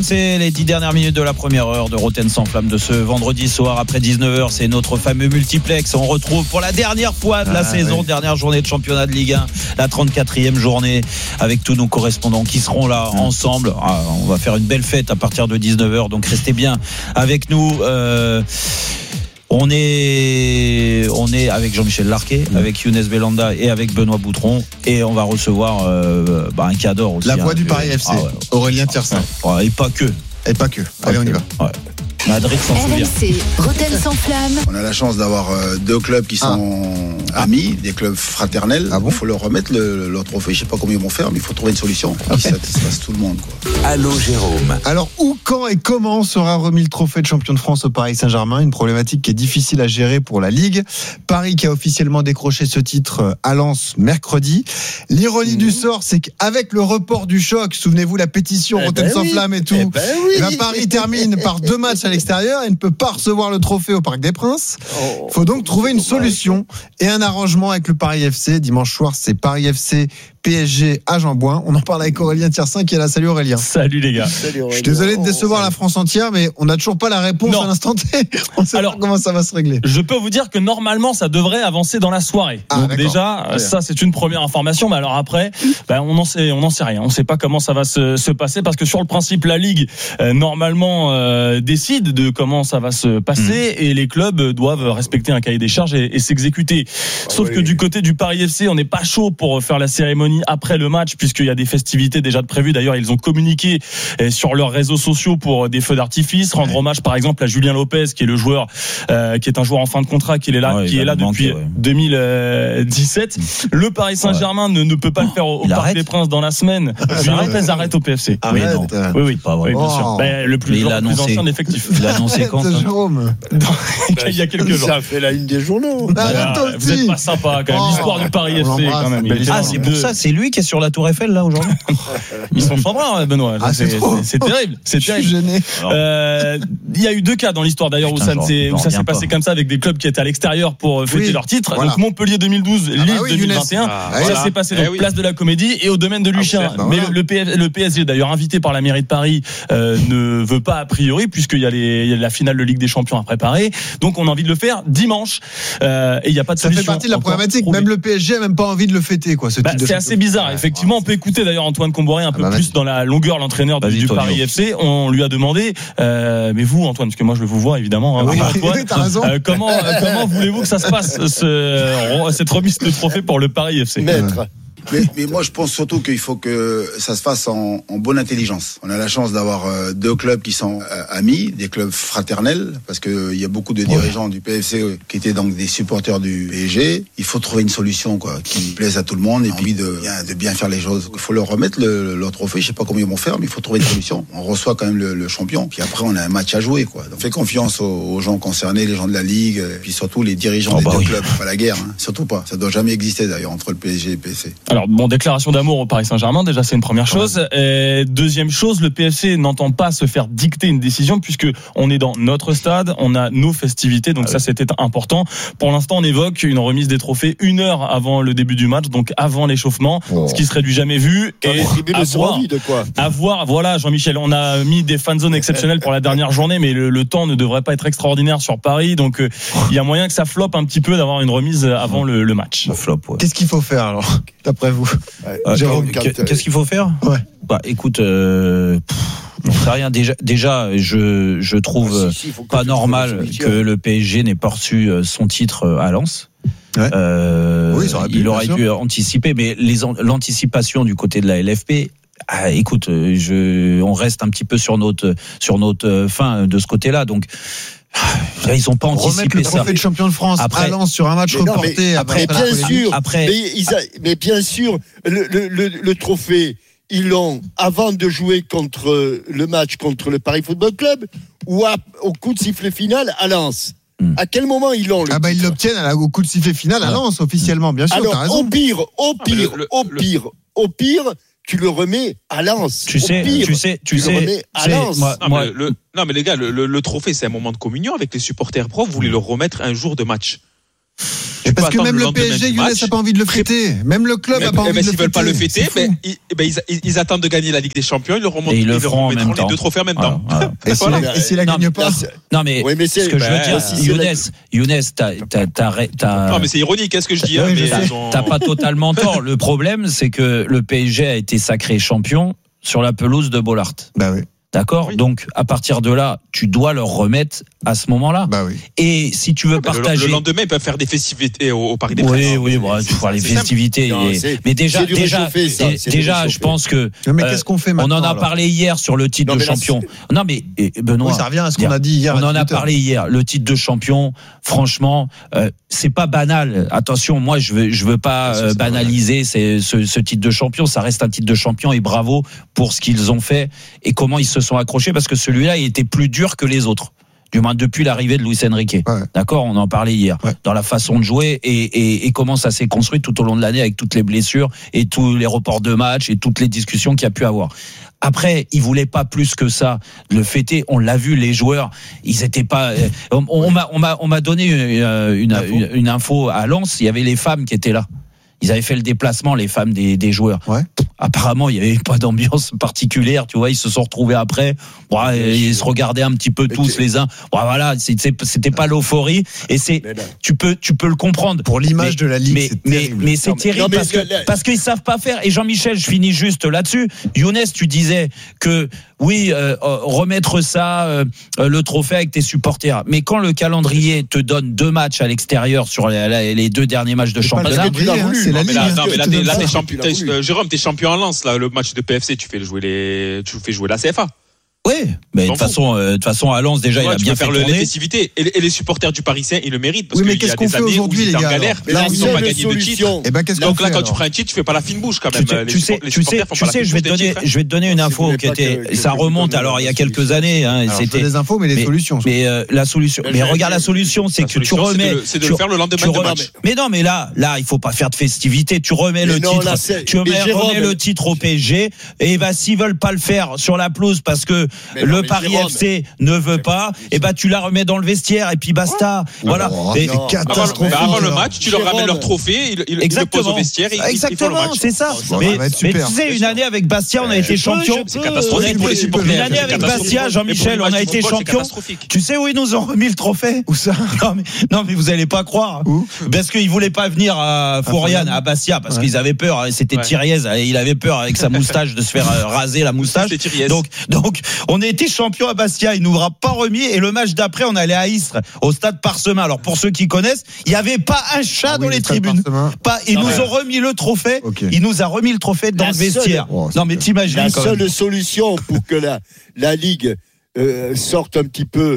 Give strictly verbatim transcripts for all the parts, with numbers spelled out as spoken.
C'est les dix dernières minutes de la première heure de Roten sans flamme de ce vendredi soir après dix-neuf heures. C'est notre fameux multiplex. On retrouve pour la dernière fois de la ah, saison, oui. dernière journée de championnat de Ligue un, la trente-quatrième journée avec tous nos correspondants qui seront là ensemble. Ah, on va faire une belle fête à partir de dix-neuf heures, donc restez bien avec nous. Euh, On est, on est avec Jean-Michel Larquet, avec Younes Belanda et avec Benoît Boutron, et on va recevoir euh, bah, un cadre aussi. La voix hein, du Paris F C, ah, ouais. Aurélien Tiersin. Ouais, et pas que. Et pas que. Allez, on y va. Ouais. Madrid s'en souvient. R M C, Roten sans flamme. On a la chance d'avoir euh, deux clubs qui sont ah. amis, des clubs fraternels. Ah bon, il faut leur remettre le, leur trophée. Je sais pas comment ils vont faire, mais il faut trouver une solution qui okay. satisfasse tout le monde, quoi. Allô Jérôme. Alors où, quand et comment sera remis le trophée de champion de France au Paris Saint-Germain? Une problématique qui est difficile à gérer pour la Ligue. Paris qui a officiellement décroché ce titre à Lens mercredi. L'ironie mmh. du sort, c'est qu'avec le report du choc, souvenez-vous la pétition eh Roten ben sans oui. flamme et tout, eh ben oui. et ben Paris termine par deux matchs à l'extérieur et ne peut pas recevoir le trophée au Parc des Princes. Il faut donc trouver une solution et un arrangement avec le Paris F C. Dimanche soir, c'est Paris F C P S G à Jean-Bouin. On en parle avec Aurélien Tiersin qui est là. Salut Aurélien. Salut les gars. Salut Aurélien. Je suis désolé de décevoir oh, la France entière, mais on n'a toujours pas la réponse non. à l'instant T. On sait Alors, pas comment ça va se régler. Je peux vous dire que normalement, ça devrait avancer dans la soirée. Ah, donc d'accord. déjà, Très ça bien. C'est une première information. Mais alors après, ben, on n'en sait, on n'en sait rien. On ne sait pas comment ça va se, se passer parce que sur le principe, la Ligue euh, normalement euh, décide de comment ça va se passer mmh. et les clubs doivent respecter un cahier des charges et, et s'exécuter. Sauf oui. que du côté du Paris F C, on n'est pas chaud pour faire la cérémonie après le match puisqu'il y a des festivités déjà de prévues. D'ailleurs, ils ont communiqué sur leurs réseaux sociaux pour des feux d'artifice, rendre ouais. hommage par exemple à Julien Lopez qui est le joueur euh, qui est un joueur en fin de contrat qui est là ouais, qui est là manqué, depuis ouais. deux mille dix-sept. Le Paris Saint-Germain ouais. ne, ne peut pas le faire au, au Parc arrête. des Princes dans la semaine. Julien Lopez arrête au P F C. Arrête. Oui, non. oui, oui, pas vrai. Oui, bien sûr. Ben, le plus, joueur, le plus ancien effectif. Il a annoncé quand Jérôme. Il y a quelques jours. Ça a fait la une des journaux. Bah, bah, vous êtes pas sympa quand même. L'histoire du Paris F C quand même. Ah, c'est pour ça, c'est lui qui est sur la Tour Eiffel là aujourd'hui. Ils sont chambrins, Benoît. Ah, c'est, c'est, c'est, c'est terrible. C'est Je terrible. suis gêné. Euh, il y a eu deux cas dans l'histoire d'ailleurs Putain, où ça, genre, s'est, où ça s'est passé pas. comme ça avec des clubs qui étaient à l'extérieur pour fêter oui, leur titre. Voilà. Donc Montpellier deux mille douze, ah Lille bah oui, deux mille vingt et un. Ah, ça voilà. s'est passé donc eh oui. place de la Comédie et au domaine de Lucien. Ah, bah Mais voilà. le, P F, le P S G d'ailleurs invité par la mairie de Paris euh, ne veut pas a priori puisqu'il y a, les, il y a la finale de Ligue des Champions à préparer. Donc on a envie de le faire dimanche euh, et il y a pas de ça solution. Ça fait partie de la problématique. Même le P S G a même pas envie de le fêter quoi. Ce bah, c'est assez bizarre. Ouais, effectivement, on peut écouter d'ailleurs Antoine Comboiré un peu ah bah, plus dans la longueur, l'entraîneur du, du Paris F C. On lui a demandé, euh, mais vous, Antoine, parce que moi je vous vois évidemment. Hein, oui, Antoine, oui, t'as raison. Euh, comment, comment voulez-vous que ça se passe ce, cette remise de trophée pour le Paris F C? Maître. Mais, mais moi, je pense surtout qu'il faut que ça se fasse en, en bonne intelligence. On a la chance d'avoir euh, deux clubs qui sont euh, amis, des clubs fraternels, parce que il euh, y a beaucoup de dirigeants ouais. du P F C euh, qui étaient donc des supporters du P S G. Il faut trouver une solution, quoi, qui plaise à tout le monde et puis de bien, de bien faire les choses. Il faut leur remettre le, leur trophée. Je sais pas comment ils vont faire, mais il faut trouver une solution. On reçoit quand même le, le champion, puis après on a un match à jouer, quoi. Donc, on fait confiance aux, aux gens concernés, les gens de la Ligue, et puis surtout les dirigeants oh, des bah deux oui. clubs. Pas la guerre, hein. Surtout pas. Ça doit jamais exister d'ailleurs entre le P S G et le P S C. Alors bon, déclaration d'amour au Paris Saint-Germain, déjà c'est une première chose. Et deuxième chose, le P F C n'entend pas se faire dicter une décision puisque on est dans notre stade, on a nos festivités, donc ah ça oui. c'était important. Pour l'instant, on évoque une remise des trophées une heure avant le début du match, donc avant l'échauffement, oh. ce qui serait du jamais vu. Et à voir, de quoi à voir, voilà, Jean-Michel, on a mis des fan zones exceptionnelles pour la dernière journée, mais le, le temps ne devrait pas être extraordinaire sur Paris, donc il euh, y a moyen que ça floppe un petit peu d'avoir une remise avant le, le match. Ça floppe, ouais. Qu'est-ce qu'il faut faire alors, d'après vous? Ouais. Euh, Jérôme, qu'est-ce qu'il faut faire? Ouais. Bah, écoute, euh, j'en sais rien. Déjà, déjà, je je trouve ah, si, si, pas normal que le P S G n'ait pas reçu son titre à Lens. Ouais. Euh, oui, aurait pu, il aurait dû anticiper, mais les, l'anticipation du côté de la L F P. Ah, écoute, je, on reste un petit peu sur notre sur notre fin de ce côté-là, donc. Ils n'ont pas anticipé remettre le trophée ça. de champion de France après, à Lens sur un match mais reporté. Non, mais, après, après, bien sûr. Après, mais, ils a, mais bien sûr, le, le, le, le trophée, ils l'ont avant de jouer contre le match contre le Paris Football Club ou à, au coup de sifflet final à Lens. Hmm. À quel moment ils l'ont le Ah bah ils l'obtiennent à la, au coup de sifflet final à Lens officiellement, bien sûr. Alors, t'as raison. au pire, au pire, le, le, au pire, le... au pire. Tu le remets à Lens. Tu sais, pire, tu sais, tu, tu sais, le remets à Lens. Moi, non, moi, mais le, non, mais les gars, le, le, le trophée, c'est un moment de communion avec les supporters pro. Vous voulez le remettre un jour de match. Et parce que même le P S G, Younes n'a pas envie de le fêter. Même le club n'a pas envie de le fêter. S'ils veulent pas le fêter, ben, ils, ben, ils, ils attendent de gagner la Ligue des Champions, ils leur remontent, ils le ils leur remettront les deux trophées en même temps. Voilà. Et s'il Voilà. si la gagne pas? Non, mais, oui, mais ce que je veux dire, si Younes, Younes, t'as, t'as, t'as, t'as. Non, mais c'est ironique, qu'est-ce que je dis, hein, oui, mais t'as, ont... t'as pas totalement tort. Le problème, c'est que le P S G a été sacré champion sur la pelouse de Bollaert. Bah oui. D'accord. Oui. Donc, à partir de là, tu dois leur remettre à ce moment-là. Bah oui. Et si tu veux ah, partager. Le lendemain, ils peuvent faire des festivités au, au Paris des Princes. Oui, oui, bon, tu vois, les festivités. Non, et... c'est, mais déjà, c'est déjà, réchauffé, ça, c'est déjà, je pense que. Mais qu'est-ce qu'on fait maintenant? On en a parlé hier sur le titre non, de champion. Là, non, mais et Benoît. Oui, ça revient à ce qu'on a dit hier. On en a parlé hier. Le titre de champion, franchement, euh, c'est pas banal. Attention, moi, je veux, je veux pas euh, banaliser c'est, ce, ce titre de champion. Ça reste un titre de champion et bravo pour ce qu'ils ont fait et comment ils se sont accrochés parce que celui-là, il était plus dur que les autres. Du moins depuis l'arrivée de Luis Enrique. Ouais. D'accord, on en parlait hier. Ouais. Dans la façon de jouer et, et, et comment ça s'est construit tout au long de l'année avec toutes les blessures et tous les reports de matchs et toutes les discussions qu'il y a pu avoir. Après, ils voulaient pas plus que ça le fêter. On l'a vu, les joueurs, ils étaient pas. On, on m'a, on m'a, on m'a donné une, une, une, une info à Lens. Il y avait les femmes qui étaient là. Ils avaient fait le déplacement, les femmes des, des joueurs. Ouais. Apparemment, il n'y avait pas d'ambiance particulière, tu vois. Ils se sont retrouvés après. Ouais, ils se regardaient un petit peu tous les uns. Ouais, voilà, c'était, c'était pas l'euphorie. Et c'est, tu peux, tu peux le comprendre. Pour l'image mais, de la Ligue, mais, c'est mais, terrible. mais c'est non, mais, terrible non, mais parce que, la... parce qu'ils savent pas faire. Et Jean-Michel, je finis juste là-dessus. Younes, tu disais que, oui, euh, remettre ça, euh, le trophée avec tes supporters. Mais quand le calendrier te donne deux matchs à l'extérieur sur les, les deux derniers matchs de c'est championnat, c'est la Ligue. Là, non, mais là, t'es, là, t'es champion, t'es, euh, Jérôme, t'es champion en Lens, là, le match de P F C, tu fais jouer les, tu fais jouer la C F A. Oui, mais de toute façon, euh, de toute façon, à Lens déjà, ouais, il a bien fait faire le, les festivités. Et les, et les supporters du Parisien, ils le méritent parce oui, mais qu'il y a des années où ils étaient en galère, là, ils n'ont pas gagné de titre. Et ben, qu'est-ce Donc qu'on là, fait, quand alors tu prends un titre, tu fais pas la fine bouche quand même. Tu, tu sais, tu sais, tu sais, je vais te donner, je vais te donner une info qui était, ça remonte alors il y a quelques années. Hein, c'était des infos, mais les solutions. Mais la solution, mais regarde la solution, c'est que tu remets, c'est de le faire le lendemain de match. Mais non, mais là, là, il faut pas faire de festivités. Tu remets le titre, tu remets le titre au P S G et bah s'ils veulent pas le faire sur la pelouse parce que le Paris F C ne veut pas, et bah tu la remets dans le vestiaire et puis basta. Voilà. C'est catastrophique. Avant le match, tu leur ramènes leur trophée, ils le posent au vestiaire et ils font le match. C'est ça. Mais tu sais, une année avec Bastia, on a été champion. C'est catastrophique pour les supporters. Une année avec Bastia, Jean-Michel, on a été champion. Tu sais où ils nous ont remis le trophée? Où ça? Non mais non mais vous allez pas croire. Où? Parce qu'ils voulaient pas venir à Fourian, à Bastia, parce qu'ils avaient peur. C'était Thiriez, il avait peur avec sa moustache de se faire raser la moustache. Donc donc on a été champion à Bastia. Il nous a pas remis et le match d'après on allait à Istres au stade Parsemin. Alors pour ceux qui connaissent, il y avait pas un chat ah oui, dans les tribunes. Pas ils non, nous ouais. ont remis le trophée. Okay. Il nous a remis le trophée dans la le vestiaire. Seule, oh, non mais t'imagines la quand seule même. solution pour que la la Ligue euh, sorte un petit peu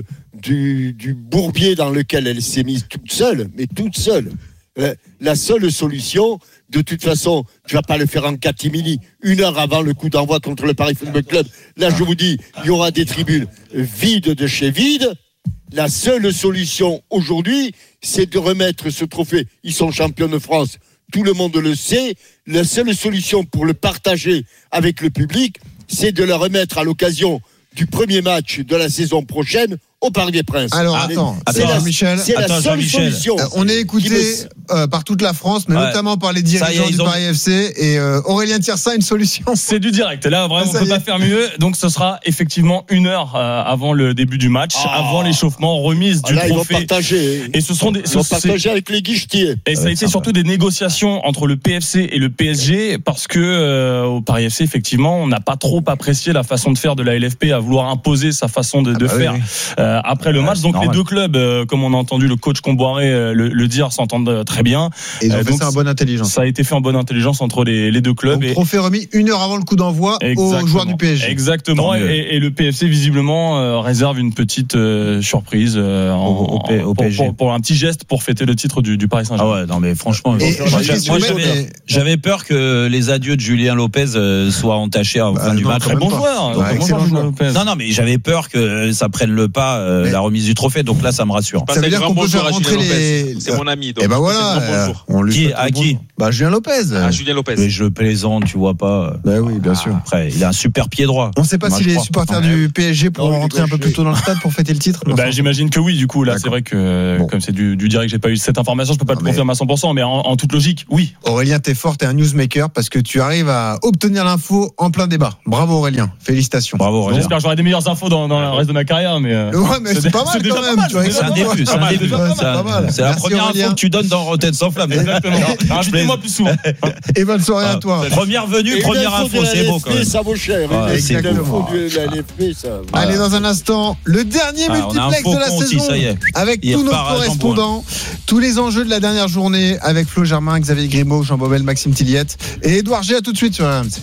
du du bourbier dans lequel elle s'est mise toute seule, mais toute seule. Euh, la seule solution, de toute façon, tu vas pas le faire en catimini, une heure avant le coup d'envoi contre le Paris Football Club. Là, je vous dis, il y aura des tribunes vides de chez vides. La seule solution aujourd'hui, c'est de remettre ce trophée. Ils sont champions de France, tout le monde le sait. La seule solution pour le partager avec le public, c'est de le remettre à l'occasion du premier match de la saison prochaine au Parc des Princes. Alors ah, attends, c'est attends, la, Michel. C'est attends, la seule solution. Euh, on est écouté me... euh, par toute la France, mais ouais. notamment par les dirigeants est, du ont... Paris F C et euh, Aurélien Tiersin, une solution. C'est du direct. Là, vraiment, on peut pas faire mieux. Donc, ce sera effectivement une heure euh, avant le début du match, oh. avant l'échauffement, remise du ah là, trophée. Ils vont partager. Et ce seront des, ils vont partager avec les guichetiers. Et ça a été surtout des négociations entre le P F C et le P S G parce que euh, au Paris F C, effectivement, on n'a pas trop apprécié la façon de faire de la L F P à vouloir imposer sa façon de, ah de bah faire oui, oui. Euh, après le match. Donc, normal. Les deux clubs, euh, comme on a entendu le coach Comboiré euh, le, le dire, s'entendent très bien. Et ils ont euh, fait donc, ça en bonne intelligence. Ça a été fait en bonne intelligence entre les, les deux clubs. Donc, et... trophée remis une heure avant le coup d'envoi exactement. Aux joueurs du P S G. Exactement. Et, et le P F C, visiblement, euh, réserve une petite euh, surprise euh, en, au, au, P, au P S G. Pour, pour, pour un petit geste pour fêter le titre du, du Paris Saint-Germain. Ah ouais, non, mais franchement, et moi, j'avais, moi, j'avais, mais... j'avais peur que les adieux de Julien Lopez euh, soient entachés en bah, fin du match. Très bon joueur. Non, non, mais j'avais peur que ça prenne le pas euh, la remise du trophée. Donc là, ça me rassure. Ça veut dire qu'on peut faire rentrer les. C'est mon ami. Donc et ben voilà. Euh, on lui qui à qui Bah Julien Lopez. Ah, Julien Lopez. Mais je plaisante, tu vois pas. Bah oui, bien sûr. Après, il a un super pied droit. On ne sait pas Moi, si les crois. supporters Ouais. du P S G pourront Non, rentrer un peu plus tôt dans le stade pour fêter le titre. Bah, j'imagine que oui, du coup, là, D'accord. c'est vrai que, Bon. comme c'est du, du direct, j'ai pas eu cette information, je peux pas Non, te mais- confirmer à cent pour cent, mais en, en toute logique, oui. Aurélien, t'es fort, t'es un newsmaker parce que tu arrives à obtenir l'info en plein débat. Bravo Aurélien, félicitations. Bravo, Aurélien. J'espère que j'aurai des meilleures infos dans, dans le reste de ma carrière, mais. euh, Ouais, mais c'est pas mal déjà quand pas même. mal, tu vois, c'est C'est un déjà début, c'est un début. Ouais, c'est C'est un- pas mal. C'est la Merci, première Aurélien. info que tu donnes dans Rotten sans flamme. Exactement. Invitez-moi plus souvent. Et bonne soirée à Ah, toi. Première venue, Et première l'info info, de la c'est beau L F P, quand même. ça vaut cher. Ah, hein. c'est L'info beau. de la L F P, ça. Allez, dans un instant, le dernier Ah, on a un multiplex de la faucon aussi, saison. ça y est. Avec Il tous nos repart à correspondants, tous les enjeux de la dernière journée avec Flo Germain, Xavier Grimaud, Jean Bobel, Maxime Tilliette et Édouard G. À tout de suite sur R M C.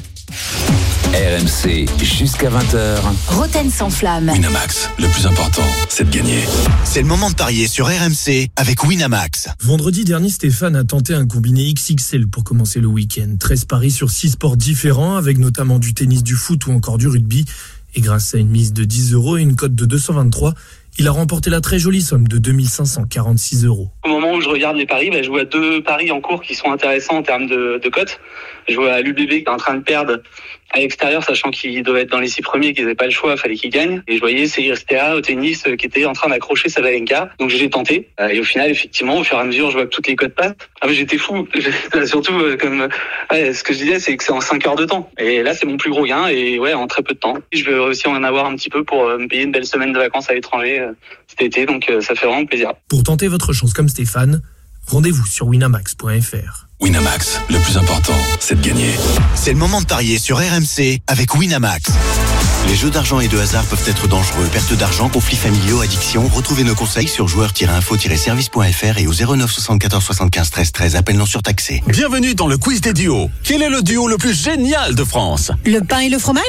R M C jusqu'à vingt heures. Roten sans flamme. Winamax, le plus important, c'est de gagner. C'est le moment de parier sur R M C avec Winamax. Vendredi dernier, Stéphane a tenté un combiné X X L pour commencer le week-end. treize paris sur six sports différents, avec notamment du tennis, du foot ou encore du rugby. Et grâce à une mise de dix euros et une cote de deux cent vingt-trois, il a remporté la très jolie somme de deux mille cinq cent quarante-six euros. Au moment où je regarde les paris, bah, je vois deux paris en cours qui sont intéressants en termes de, de cotes. Je vois l'U B B qui est en train de perdre à l'extérieur, sachant qu'il doit être dans les six premiers, qu'ils n'avaient pas le choix, il fallait qu'il gagne. Et je voyais Ceiristea au tennis euh, qui était en train d'accrocher Sabalenka. Donc j'ai tenté. Euh, et au final, effectivement, au fur et à mesure, je vois que toutes les cotes passent. Ah, mais j'étais fou. Surtout, euh, comme ouais, ce que je disais, c'est que c'est en cinq heures de temps. Et là, c'est mon plus gros gain. Et ouais, en très peu de temps. Je veux aussi en avoir un petit peu pour euh, me payer une belle semaine de vacances à l'étranger euh, cet été. Donc euh, ça fait vraiment plaisir. Pour tenter votre chance comme Stéphane, rendez-vous sur winamax point f r. Winamax, le plus important, c'est de gagner. C'est le moment de parier sur R M C avec Winamax. Les jeux d'argent et de hasard peuvent être dangereux. Perte d'argent, conflits familiaux, addiction. Retrouvez nos conseils sur joueurs tiret info tiret service point f r et au zéro neuf soixante-quatorze soixante-quinze treize treize. Appel non surtaxé. Bienvenue dans le quiz des duos. Quel est le duo le plus génial de France? Le pain et le fromage?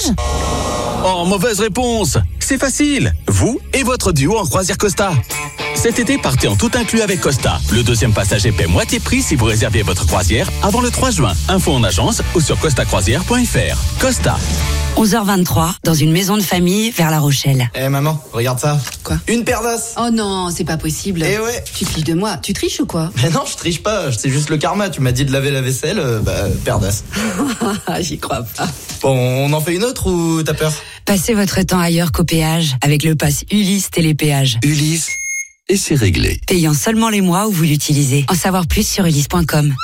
Oh, mauvaise réponse. C'est facile. Vous et votre duo en croisière Costa. Cet été, partez en tout inclus avec Costa. Le deuxième passager paie moitié prix si vous réservez votre croisière avant le trois juin. Info en agence ou sur costa croisière point f r. Costa. onze heures vingt-trois, dans une maison de famille vers La Rochelle. Eh maman, regarde ça. Quoi? Une paire d'os. Oh non, c'est pas possible. Eh ouais. Tu te fiches de moi. Tu triches ou quoi? Mais non, je triche pas, c'est juste le karma. Tu m'as dit de laver la vaisselle, euh, bah, paire d'os. J'y crois pas. Bon, on en fait une autre ou t'as peur? Passez votre temps ailleurs qu'au péage avec le pass Ulysse Télépéage. Ulysse. Et c'est réglé. Payant seulement les mois où vous l'utilisez. En savoir plus sur ulysse point com.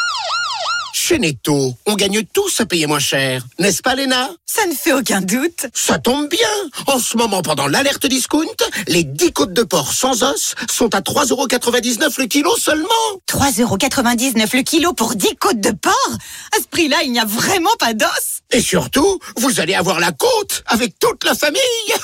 Chez Netto, on gagne tous à payer moins cher. N'est-ce pas, Léna? Ça ne fait aucun doute. Ça tombe bien. En ce moment, pendant l'alerte discount, les dix côtes de porc sans os sont à trois euros quatre-vingt-dix-neuf le kilo seulement. trois euros quatre-vingt-dix-neuf le kilo pour dix côtes de porc? À ce prix-là, il n'y a vraiment pas d'os. Et surtout, vous allez avoir la côte avec toute la famille.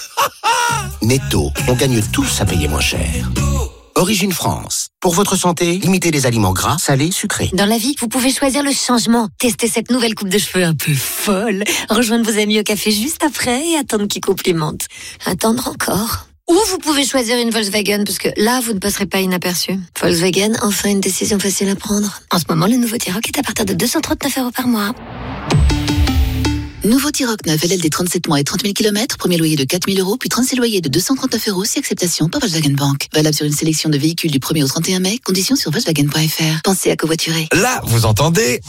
Netto, on gagne tous à payer moins cher. Origine France. Pour votre santé, limitez les aliments gras, salés, sucrés. Dans la vie, vous pouvez choisir le changement. Testez cette nouvelle coupe de cheveux un peu folle. Rejoindre vos amis au café juste après et attendre qu'ils complimentent. Attendre encore. Ou vous pouvez choisir une Volkswagen, parce que là, vous ne passerez pas inaperçu. Volkswagen, enfin une décision facile à prendre. En ce moment, le nouveau T-Roc est à partir de deux cent trente-neuf euros par mois. Nouveau T-Roc neuf, L L D trente-sept mois et trente mille kilomètres, premier loyer de quatre mille euros, puis trente-six loyers de deux cent trente-neuf euros, si acceptation par Volkswagen Bank. Valable sur une sélection de véhicules du premier au trente et un mai, conditions sur volkswagen point f r. Pensez à covoiturer. Là, vous entendez?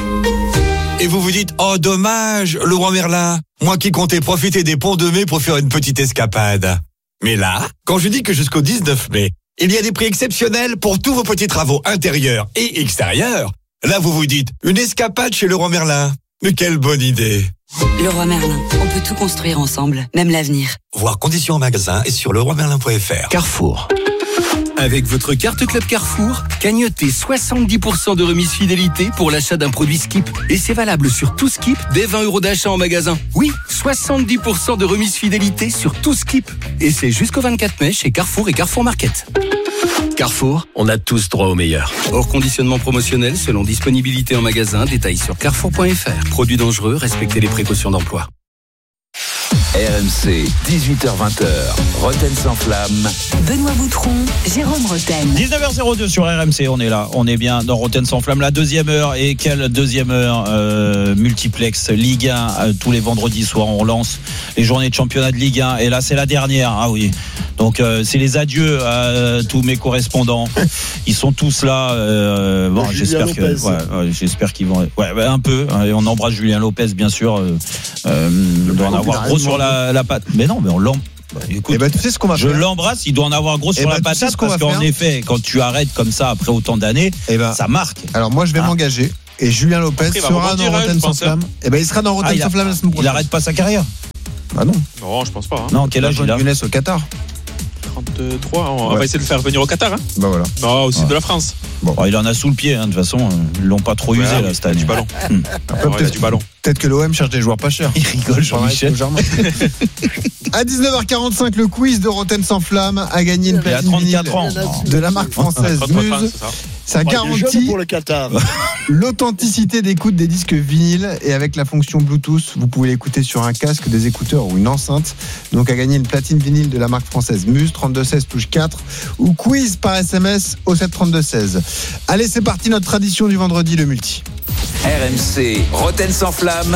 Et vous vous dites, oh dommage, Laurent Merlin, moi qui comptais profiter des ponts de mai pour faire une petite escapade. Mais là, quand je dis que jusqu'au dix-neuf mai, il y a des prix exceptionnels pour tous vos petits travaux intérieurs et extérieurs, là vous vous dites, une escapade chez Leroy Merlin. Mais quelle bonne idée! Leroy Merlin, on peut tout construire ensemble, même l'avenir. Voir conditions en magasin et sur leroy merlin point f r. Carrefour. Avec votre carte Club Carrefour, cagnotez soixante-dix pour cent de remise fidélité pour l'achat d'un produit Skip. Et c'est valable sur tout Skip dès vingt euros d'achat en magasin. Oui, soixante-dix pour cent de remise fidélité sur tout Skip. Et c'est jusqu'au vingt-quatre mai chez Carrefour et Carrefour Market. Carrefour, on a tous droit au meilleur. Hors conditionnement promotionnel selon disponibilité en magasin, détails sur carrefour point f r. Produits dangereux, respectez les précautions d'emploi. R M C, dix-huit heures vingt, Roten sans flamme. Benoît Boutron, Jérôme Roten. dix-neuf heures zéro deux sur R M C, on est là, on est bien dans Roten sans flamme, la deuxième heure. Et quelle deuxième heure euh, multiplex Ligue un, euh, tous les vendredis soirs on lance les journées de championnat de Ligue un. Et là c'est la dernière, ah oui, Donc euh, c'est les adieux à euh, tous mes correspondants. Ils sont tous là. Euh, bon, Julien j'espère que, Lopez. ouais, ouais, j'espère qu'ils vont. Ouais, ouais, un peu. Et on embrasse Julien Lopez, bien sûr. Euh, euh, il doit en avoir gros sur la, la patte. Mais non, mais on l'embrasse. Bah, écoute, eh ben, tu sais ce qu'on va je faire. l'embrasse, il doit en avoir gros sur eh ben, la patate, tu sais parce qu'en effet, quand tu arrêtes comme ça après autant d'années, eh ben, ça marque. Alors moi, je vais ah. m'engager et Julien Lopez après, sera dans Rotten sans flamme. Eh ben, il sera dans Rotten ah, sans flamme la semaine prochaine. Il arrête pas sa carrière. Bah non. Non, je pense pas. Hein. Non, quel âge il a ? Younes au Qatar. trente-trois, on ouais. va essayer de le faire venir au Qatar. Hein. Bah voilà. Non, aussi ouais. de la France. Bon, il en a sous le pied, hein, de toute façon, ils l'ont pas trop ouais, usé oui, là cette année. Du ballon. Hum. Après, ouais, peut-être du ballon. Peut-être que l'O M cherche des joueurs pas chers. Il rigole, Jean-Michel. À dix-neuf heures quarante-cinq, le quiz de Rotten sans flamme a gagné une platine trente-quatre ans de la marque française Muse. Ça garantit pour le Qatar. l'authenticité d'écoute des disques vinyles et avec la fonction Bluetooth, vous pouvez l'écouter sur un casque, des écouteurs ou une enceinte. Donc à gagner une platine vinyle de la marque française Muse, trente-deux seize touche quatre ou quiz par S M S au sept trente-deux seize. Allez, c'est parti, notre tradition du vendredi, le multi. R M C, Rotten sans flamme.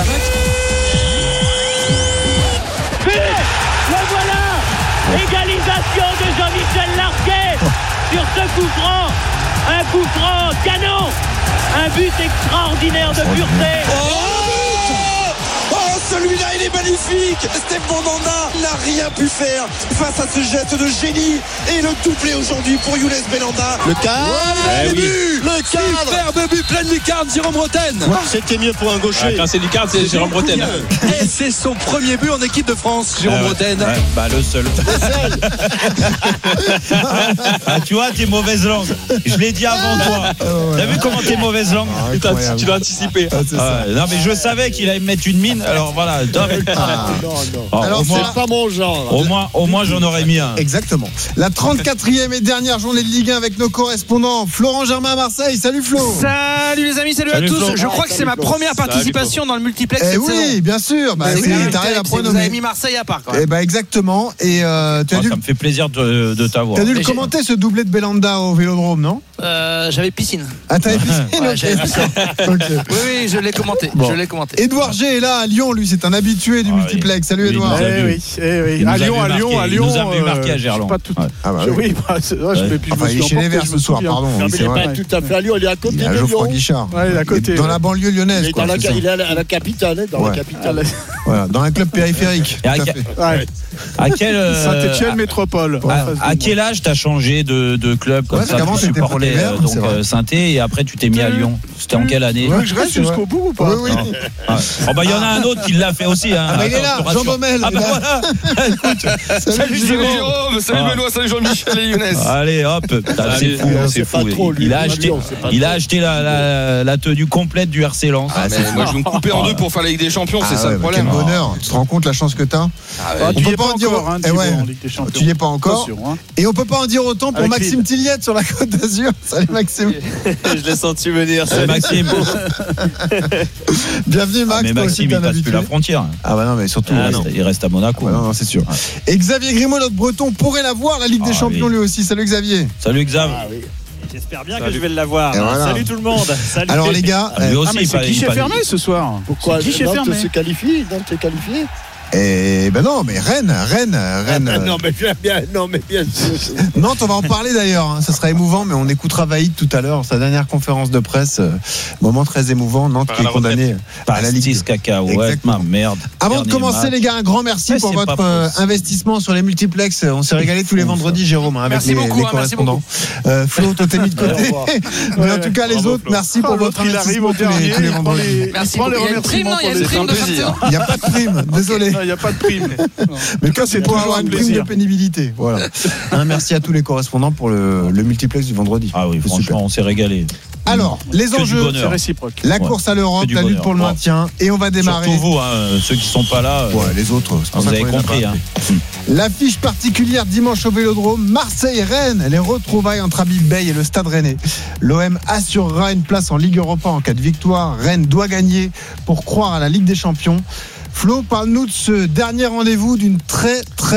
Le voilà! Égalisation de Jean-Michel Larquet sur ce coup franc. Un coup franc canon. Un but extraordinaire de pureté. Oh, oh, celui-là, il est magnifique. Steph Mandanda n'a rien pu faire face à ce geste de génie. Et le doublé aujourd'hui pour Younes Belhanda. Le cadre, ouais, le but, oui. le cadre. Superbe but, pleine lucarne, Jérôme Rotten. Ouais, c'était mieux pour un gaucher. Ah, quand c'est lucarne, c'est Jérôme Rotten. Et c'est son premier but en équipe de France, Jérôme ah, Rotten. Ouais, bah le seul. Ah, tu vois, t'es mauvaise langue. Je l'ai dit avant toi. Oh, ouais. T'as vu comment t'es mauvaise langue ah, tu l'as anticipé. Ah, ah, non, mais je savais qu'il allait me mettre une mine. Alors voilà. Ah, non, non. Oh, Alors, au c'est moins, pas mon genre. Au moins, au moins j'en aurais mis un. Exactement. La trente-quatrième et dernière journée de Ligue un avec nos correspondants. Florent Germain à Marseille. Salut Flo. Salut les amis, salut, salut à tous. Flo. Je crois Ah, que c'est ma Flo. première participation salut, dans le multiplex Eh cette oui, saison. bien sûr. Bah, Bah, c'est, t'arrives à point vous nommé. avez mis Marseille à part quand même. Eh bah exactement. Et euh, tu as Oh, dû, ça me fait plaisir de, de t'avoir. t'as dû le Mais commenter ce doublé de Belhanda au Vélodrome, non? Euh, j'avais piscine. Ah, t'avais piscine. Ouais, ok. j'avais piscine. Ok. Oui, oui, je l'ai commenté. Bon. Je l'ai commenté. Édouard G est là à Lyon, lui, c'est un habitué du Ah, multiplex. Salut oui. Édouard. Il nous a Eh vu. oui, eh oui. Il nous À a Lyon, vu à marquer. Lyon, à Il Lyon. nous a vu marquer à euh, Gerland. je sais pas tout- Ouais. Ah bah Je- oui. oui, bah, c'est- ouais, je Ouais. peux plus. Enfin, il est chez les Verts ce soir, pardon. Non, oui, mais c'est il est vrai. pas Tout à fait à Lyon, il est à côté Il est à de Geoffroy Lyon. Guichard. Ouais, il est à côté. Dans la banlieue Il lyonnaise, est, quoi. dans la, c'est ça. il est à la, à la capitale, hein, dans Ouais. la capitale. Voilà, dans un club périphérique. Et à, Tout à que- fait. Ouais. à quel euh, Saint-Etienne Métropole. en à, face à de quel âge t'as changé de, de club comme Ouais, ça? parce qu'avant, Tu t'étais pour les supportais Verts, euh, donc c'est vrai. euh, Saint-Étienne et après tu t'es mis à Lyon. C'était en quelle année? Tu veux que je reste c'est vrai. jusqu'au bout ou pas? Oui, oui. Non. Ah. Oh bah il y en a un autre qui l'a fait aussi. Hein. Ah bah, il est là, Attends, je te Jean rassure. Baumel, Ah il bah est voilà. Écoute, salut Jérôme. Jérôme. Salut Ah. Benoît, salut Jean-Michel et Younes. Allez hop, putain, c'est fou, c'est c'est pas fou. trop, lui. Il a Lui, acheté, Lyon, c'est pas il a trop. acheté la, la, la tenue complète du R C Lens. Ah, mais moi je vais me couper en deux pour faire la Ligue des Champions, c'est Ah ça ouais, le bah, problème. quel bonheur. Tu te rends compte la chance que t'as? Ah, Ah, On tu y peut es pas pas en dire- encore, hein, Eh Thibaut, ouais. en Ligue des Champions. Tu y es pas encore. Pas sûr, hein. Et on peut pas en dire autant pour Avec Maxime Lille. Tilliette sur la Côte d'Azur. Salut Maxime. Je l'ai senti venir. Salut Maxime. Bienvenue Max. Mais toi aussi, Maxime, t'es il un passe plus habitué. la frontière. Ah bah non, mais surtout. Il ouais, reste, non. il reste à Monaco. Ah bah non, non, c'est sûr. Et Xavier Grimaud, notre breton, pourrait la voir, la Ligue des Ah, Champions oui. lui aussi. Salut Xavier. Salut Xav. Ah oui. J'espère bien que je vais l'avoir. Et voilà. Salut tout le monde. Salut. Alors les gars, Ah, lui euh, aussi, Ah, mais il c'est pa- il guichet pa- fermé ce soir. Pourquoi C'est guichet Nantes fermé. se qualifie Nantes est qualifié eh ben non, mais Rennes, Rennes, Rennes. euh, Non, mais bien, bien, non, mais bien sûr. Nantes, on va en parler d'ailleurs. Hein. Ça sera émouvant, mais on écoutera Vaïd tout à l'heure, sa dernière conférence de presse. euh, moment très émouvant. Nantes Par qui est la retraite. condamné à la Ligue. Pastis cacahuète, Exactement. ma merde. Avant de Dernier commencer, match. les gars, un grand merci Ouais, pour c'est votre pas euh, possible. investissement sur les multiplex. On s'est régalé tous les vendredis, Jérôme, hein, avec Merci les, beaucoup, les hein, merci correspondants. Euh, Flo, toi t'es mis de côté. Mais en tout cas, les Bravo, autres, Flo. merci pour Ah, votre l'autre, il arrive investissement au tous les, dernier, tous les il prend vendredis. les, Merci il prend les beaucoup. Il y a une prime, remerciements non, il y a pour une les prime de plaisir. sortie. Il n'y a pas de prime, désolé. Non, il n'y a pas de prime. Mais quand c'est pour toujours avoir un une prime de plaisir. pénibilité. Voilà. Un merci à tous les correspondants pour le, le multiplex du vendredi. Ah oui, C'est franchement, super. on s'est régalé. Alors, les Que du enjeux, bonheur. C'est réciproque. la Ouais. course à Que l'Europe, du la lutte bonheur. pour le Bon. maintien, et on va démarrer. Surtout vous, hein, ceux qui sont pas là. euh, Ouais, les autres, c'est pour vous ça avez qu'on les a compris. pas Hein. appelés. L'affiche particulière dimanche au Vélodrome, Marseille-Rennes, les retrouvailles entre Habib Bey et le Stade Rennais. L'O M assurera une place en Ligue Europa en cas de victoire. Rennes doit gagner pour croire à la Ligue des Champions. Flo, parle-nous de ce dernier rendez-vous d'une très très très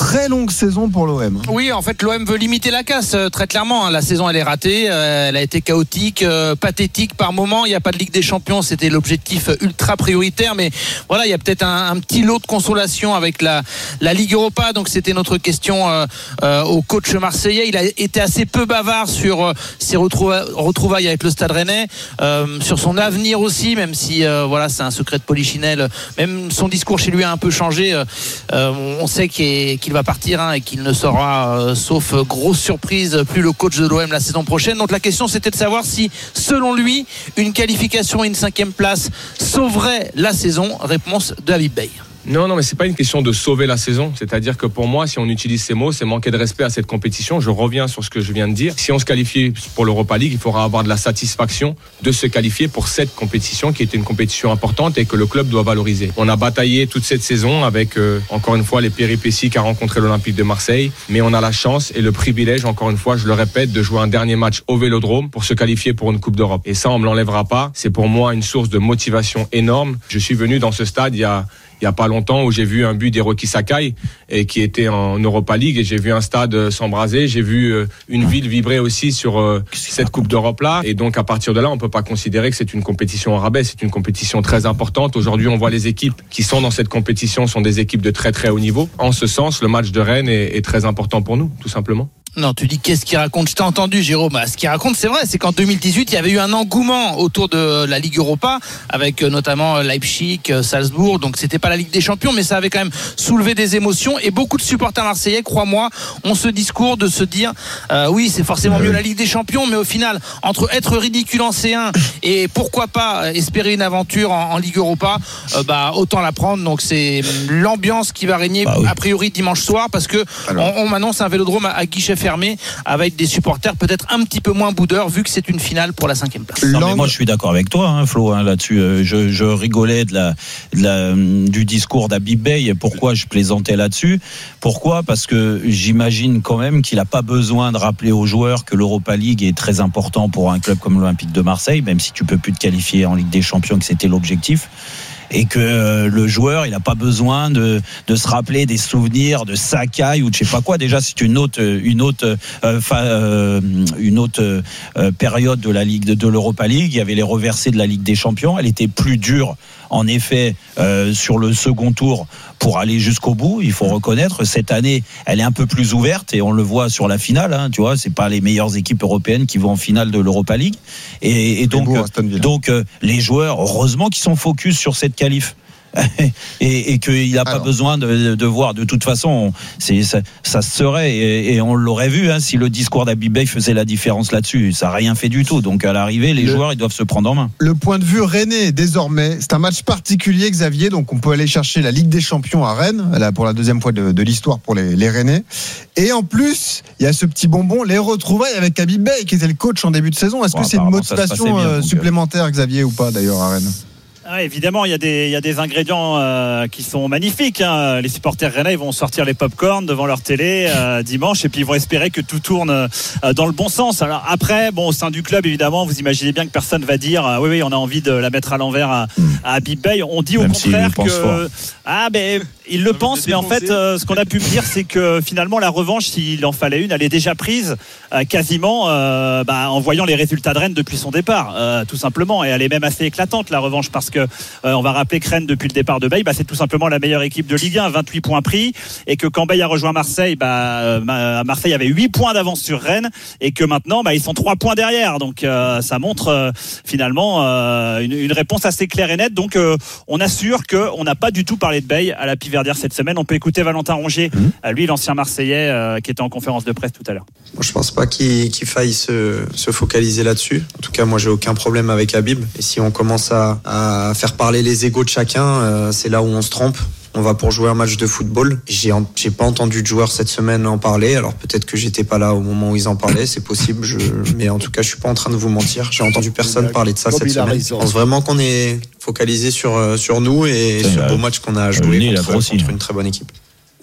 très longue saison pour l'O M. Oui, en fait, l'O M veut limiter la casse, euh, très clairement. Hein. La saison, elle est ratée. Euh, elle a été chaotique, euh, pathétique par moment. Il n'y a pas de Ligue des Champions. C'était l'objectif ultra prioritaire. Mais voilà, il y a peut-être un, un petit lot de consolation avec la, la Ligue Europa. Donc, c'était notre question euh, euh, au coach marseillais. Il a été assez peu bavard sur euh, ses retrouva- retrouvailles avec le Stade Rennais, euh, sur son avenir aussi, même si euh, voilà, c'est un secret de polichinelle. Même son discours chez lui a un peu changé. Euh, on sait qu'il, est, qu'il va partir hein, et qu'il ne sera, euh, sauf grosse surprise, plus le coach de l'O M la saison prochaine. Donc la question, c'était de savoir si, selon lui, une qualification et une cinquième place sauverait la saison. Réponse de Habib Beye. Non, non, mais c'est pas une question de sauver la saison. C'est-à-dire que pour moi, si on utilise ces mots, c'est manquer de respect à cette compétition. Je reviens sur ce que je viens de dire. Si on se qualifie pour l'Europa League, il faudra avoir de la satisfaction de se qualifier pour cette compétition qui est une compétition importante et que le club doit valoriser. On a bataillé toute cette saison avec, euh, encore une fois, les péripéties qu'a rencontré l'Olympique de Marseille. Mais on a la chance et le privilège, encore une fois, je le répète, de jouer un dernier match au Vélodrome pour se qualifier pour une Coupe d'Europe. Et ça, on me l'enlèvera pas. C'est pour moi une source de motivation énorme. Je suis venu dans ce stade il y a il y a pas longtemps où j'ai vu un but d'Hiroki Sakai et qui était en Europa League et j'ai vu un stade s'embraser, j'ai vu une ville vibrer aussi sur cette Coupe d'Europe là et donc à partir de là on peut pas considérer que c'est une compétition en rabais, c'est une compétition très importante. Aujourd'hui on voit les équipes qui sont dans cette compétition sont des équipes de très très haut niveau. En ce sens le match de Rennes est, est très important pour nous tout simplement. Non, tu dis qu'est-ce qu'il raconte? Je t'ai entendu, Jérôme. Ce qu'il raconte, c'est vrai, c'est qu'en deux mille dix-huit, il y avait eu un engouement autour de la Ligue Europa, avec notamment Leipzig, Salzbourg. Donc, c'était pas la Ligue des Champions, mais ça avait quand même soulevé des émotions. Et beaucoup de supporters marseillais, crois-moi, ont ce discours de se dire, euh, oui, c'est forcément mieux la Ligue des Champions, mais au final, entre être ridicule en C un et pourquoi pas espérer une aventure en, en Ligue Europa, euh, bah autant la prendre. Donc, c'est l'ambiance qui va régner bah, oui. a priori dimanche soir, parce que on, on m'annonce un Vélodrome à, à guichet fermé avec des supporters peut-être un petit peu moins boudeurs vu que c'est une finale pour la cinquième place. Non, mais moi je suis d'accord avec toi hein, Flo hein, là-dessus. Je, je rigolais de la, de la, du discours d'Habib Beye. Pourquoi je plaisantais là-dessus? Pourquoi? Parce que j'imagine quand même qu'il n'a pas besoin de rappeler aux joueurs que l'Europa League est très important pour un club comme l'Olympique de Marseille, même si tu peux plus te qualifier en Ligue des Champions, que c'était l'objectif. Et que euh, le joueur, il n'a pas besoin de, de se rappeler des souvenirs de Sakai ou de je sais pas quoi. Déjà, c'est une autre, une autre, euh, fa, euh, une autre euh, période de la Ligue, de, de l'Europa League. Il y avait les reversés de la Ligue des Champions. Elle était plus dure, en effet, euh, sur le second tour pour aller jusqu'au bout. Il faut reconnaître, cette année, elle est un peu plus ouverte et on le voit sur la finale. Hein, tu vois, c'est pas les meilleures équipes européennes qui vont en finale de l'Europa League. Et, et donc, beau, donc euh, les joueurs, heureusement, qui sont focus sur cette qualif. et, et qu'il n'a pas Alors. besoin de, de voir. De toute façon, c'est, ça, ça se serait et, et on l'aurait vu hein, si le discours d'Habib Beye faisait la différence là-dessus. Ça n'a rien fait du tout. Donc à l'arrivée, les le, joueurs ils doivent se prendre en main. Le point de vue rennais désormais, c'est un match particulier, Xavier. Donc on peut aller chercher la Ligue des Champions à Rennes, là, pour la deuxième fois de, de l'histoire pour les, les Rennais. Et en plus, il y a ce petit bonbon, les retrouvailles avec Habib Beye qui était le coach en début de saison. Est-ce bon, que c'est une motivation bien, supplémentaire, Xavier, ou pas d'ailleurs à Rennes? Ah, évidemment, il y a des, il y a des ingrédients euh, qui sont magnifiques. Hein. Les supporters rennais, ils vont sortir les pop-corn devant leur télé euh, dimanche et puis ils vont espérer que tout tourne euh, dans le bon sens. Alors après, bon, au sein du club, évidemment, vous imaginez bien que personne va dire euh, oui, oui, on a envie de la mettre à l'envers à, à Habib Beye. On dit Même au contraire que fort. ah ben il le pense, mais en fait, euh, ce qu'on a pu me dire, c'est que finalement la revanche, s'il en fallait une, elle est déjà prise euh, quasiment euh, bah, en voyant les résultats de Rennes depuis son départ, euh, tout simplement. Et elle est même assez éclatante la revanche parce que Euh, on va rappeler que Rennes depuis le départ de Beye, bah, c'est tout simplement la meilleure équipe de Ligue un, vingt-huit points pris, et que quand Beye a rejoint Marseille, bah, euh, Marseille avait huit points d'avance sur Rennes, et que maintenant bah, ils sont trois points derrière. Donc euh, ça montre euh, finalement euh, une, une réponse assez claire et nette. Donc euh, on assure qu'on n'a pas du tout parlé de Beye à la Piverdière cette semaine. On peut écouter Valentin Rongier, mmh. lui l'ancien Marseillais euh, qui était en conférence de presse tout à l'heure. Moi, je pense pas qu'il, qu'il faille se, se focaliser là-dessus. En tout cas, moi j'ai aucun problème avec Habib, et si on commence à, à faire parler les égos de chacun, euh, c'est là où on se trompe. On va pour jouer un match de football. J'ai, j'ai pas entendu de joueurs cette semaine en parler. Alors peut-être que j'étais pas là au moment où ils en parlaient, c'est possible. Je... Mais en tout cas, je suis pas en train de vous mentir. J'ai entendu personne parler de ça cette semaine. Je pense vraiment qu'on est focalisé sur sur nous et c'est sur le beau match qu'on a joué contre, contre une très bonne équipe.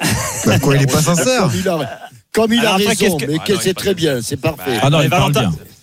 Bah quoi, il est pas sincère. Comme il a, comme il a raison, qu'est-ce que... mais ah non, c'est très bien, c'est parfait. Ah non, il parle bien.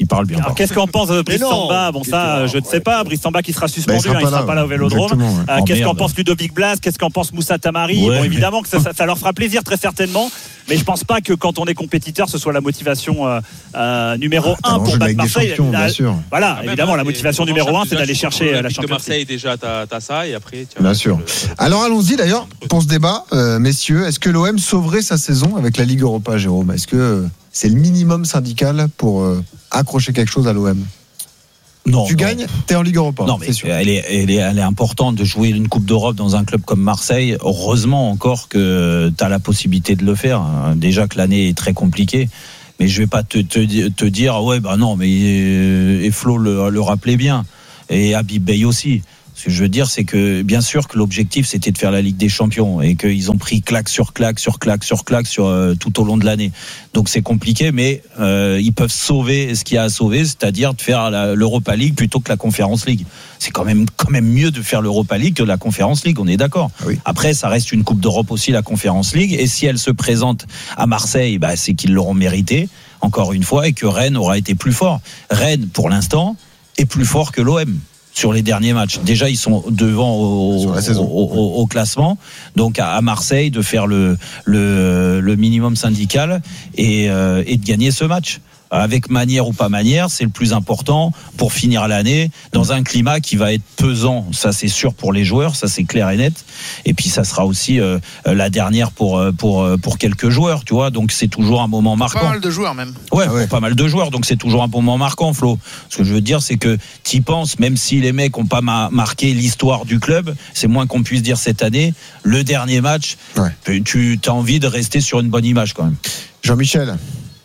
Il parle bien. Alors, qu'est-ce qu'en pense euh, Brice Samba? Bon, ça, euh, je ne sais pas. Brice Samba qui sera suspendu, bah, il ne sera, hein, sera pas là au Vélodrome. Ouais. Euh, Oh, qu'est-ce merde. qu'en pense Ludovic Blas? Qu'est-ce qu'en pense Moussa Tamari? Ouais. Bon, évidemment que ça, ça, ça leur fera plaisir, très certainement. Mais je ne pense pas que quand on est compétiteur, ce soit la motivation euh, euh, numéro Ah, un pour battre Marseille. Champions, La, bien sûr. voilà, Ah, évidemment, même, la hein, motivation et numéro un, c'est déjà, d'aller tu chercher prends la de Champions League. Marseille, déjà, t'as, t'as ça, et après, tu as Bien sûr. Alors allons-y d'ailleurs pour ce débat, euh, messieurs. Est-ce que l'O M sauverait sa saison avec la Ligue Europa, Jérôme? Est-ce que euh, c'est le minimum syndical pour euh, accrocher quelque chose à l'O M? Non. Tu non. gagnes, t'es en Ligue Europa. Non, mais c'est sûr. elle est, elle, est, elle est importante de jouer une Coupe d'Europe dans un club comme Marseille. Heureusement encore que tu as la possibilité de le faire. Déjà que l'année est très compliquée. Mais je vais pas te, te, te dire, ouais, bah non, mais et Flo le, le rappelait bien. Et Habib Bey aussi. Ce que je veux dire, c'est que bien sûr que l'objectif c'était de faire la Ligue des Champions et qu'ils ont pris claque sur claque sur claque sur claque sur euh, tout au long de l'année. Donc c'est compliqué, mais euh, ils peuvent sauver ce qu'il y a à sauver, c'est-à-dire de faire la, l'Europa League plutôt que la Conference League. C'est quand même quand même mieux de faire l'Europa League que la Conference League, on est d'accord. Oui. Après, ça reste une Coupe d'Europe aussi, la Conference League, et si elle se présente à Marseille, bah, c'est qu'ils l'auront mérité encore une fois et que Rennes aura été plus fort. Rennes, pour l'instant, est plus fort que l'O M. Sur les derniers matchs. Déjà, ils sont devant au, au, au, au classement. Donc, à Marseille, de faire le, le, le minimum syndical et, euh, et de gagner ce match. Avec manière ou pas manière, c'est le plus important pour finir l'année dans un climat qui va être pesant. Ça, c'est sûr pour les joueurs, ça c'est clair et net. Et puis, ça sera aussi euh, la dernière pour pour pour quelques joueurs, tu vois. Donc, c'est toujours un moment marquant. Pas mal de joueurs même. Ouais, ah ouais. Pas mal de joueurs. Donc, c'est toujours un moment marquant, Flo. Ce que je veux dire, c'est que t'y penses, même si les mecs ont pas ma- marqué l'histoire du club, c'est moins qu'on puisse dire cette année. Le dernier match, ouais. tu as envie de rester sur une bonne image quand même. Jean-Michel.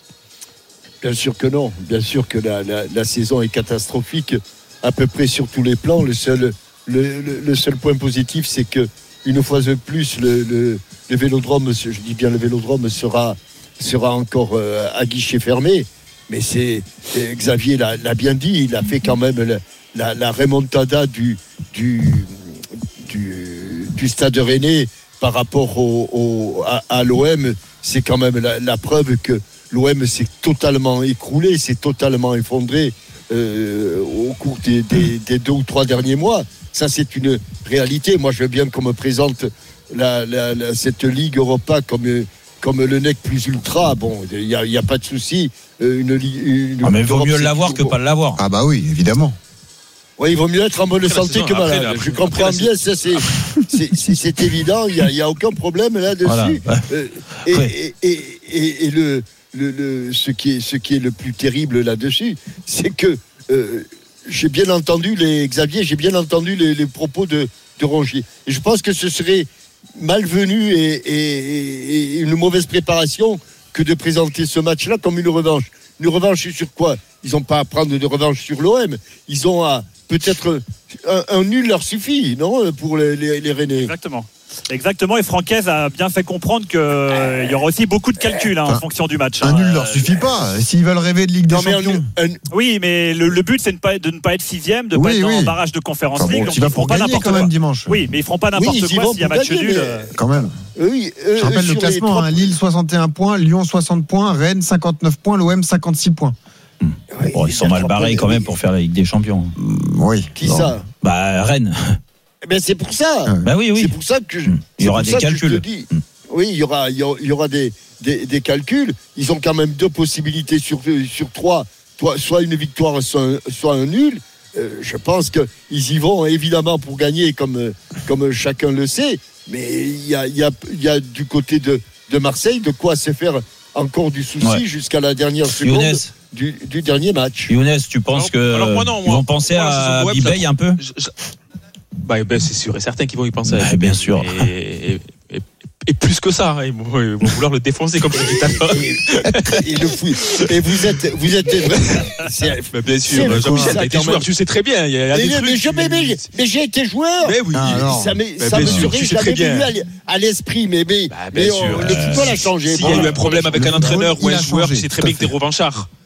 Bien sûr que non. Bien sûr que la, la, la saison est catastrophique à peu près sur tous les plans. Le seul, le, le, le seul point positif, c'est que une fois de plus, le, le, le Vélodrome, je dis bien le Vélodrome, sera, sera encore euh, à guichet fermé. Mais c'est, c'est Xavier l'a, l'a bien dit. Il a fait quand même la, la, la remontada du, du, du, du Stade Rennais par rapport au, au, à, à l'O M. C'est quand même la, la preuve que l'O M s'est totalement écroulé, s'est totalement effondré euh, au cours des, des, des deux ou trois derniers mois. Ça, c'est une réalité. Moi, je veux bien qu'on me présente la, la, la, cette Ligue Europa comme, comme le nec plus ultra. Bon, il n'y a, a pas de souci. Une, une, ah, mais il vaut mieux l'avoir que pas l'avoir. Ah bah oui, évidemment. Oui, il vaut mieux être en bonne santé que malade. Après, je comprends bien, ça c'est, c'est, c'est, c'est évident, il n'y a, a aucun problème là-dessus. Voilà. Euh, et, oui. et, et, et, et le, le, le, ce, qui est, ce qui est le plus terrible là-dessus, c'est que euh, j'ai bien entendu les Xavier, j'ai bien entendu les, les propos de, de Rongier. Et je pense que ce serait malvenu et, et, et une mauvaise préparation que de présenter ce match-là comme une revanche. Une revanche sur quoi? Ils n'ont pas à prendre de revanche sur l'O M. Ils ont à peut-être un, un nul leur suffit, non, pour les, les, les Rennais. Exactement. Exactement, et Francaise a bien fait comprendre qu'il euh, y aura aussi beaucoup de calculs hein, enfin, en fonction du match. Un hein. nul leur suffit pas. S'ils veulent rêver de Ligue des non, Champions. Un, un... Oui, mais le, le but c'est de, pas, de ne pas être sixième, de ne oui, pas être oui. dans le barrage de Conférence enfin, League. Bon, donc ils feront pas n'importe quand quoi. Même dimanche. Oui, mais ils feront pas n'importe oui, quoi s'il y a match gagner, nul. Mais... Quand même. Oui, euh, Je rappelle le classement trois... hein, Lille soixante et un points, Lyon soixante points, Rennes cinquante-neuf points, l'O M cinquante-six points. Hum. Oui, bon, ils sont mal barrés quand même pour faire la Ligue des Champions. Oui. Qui non. ça Bah Rennes. Ben c'est pour ça. Bah oui, oui. C'est pour ça que je, il y aura des calculs. Je te dis. Oui, il y aura, il y aura, il y aura des, des, des calculs. Ils ont quand même deux possibilités sur sur trois, soit une victoire, soit un, soit un nul. Euh, je pense que ils y vont évidemment pour gagner, comme comme chacun le sait. Mais il y a, il y a, il y a du côté de de Marseille de quoi se faire encore du souci ouais. jusqu'à la dernière seconde. Younes. Du, du dernier match. Younes, tu penses alors, que alors moi, non, moi, ils vont penser moi, à Bibey un peu je, je... Bah, ben, c'est sûr et certain qu'ils vont y penser. Bah, bien sûr. Et, et, et, et plus que ça, ils vont, ils vont vouloir le défoncer comme je disais tout à l'heure. Et le fou. Et vous êtes, vous êtes. C'est, bah, bien sûr. Jean-Michel, t'as été joueur, tu sais très bien. Il y a mais, des mais, trucs. Mais, je, mais, mais, mais j'ai été joueur. Mais oui. Ah, ça, m'est, ça me serait jamais venu à l'esprit, mais mais, bah, mais on, le football a changé. S'il y a eu un problème avec un entraîneur ou un joueur, tu sais très bien que t'es revanchard.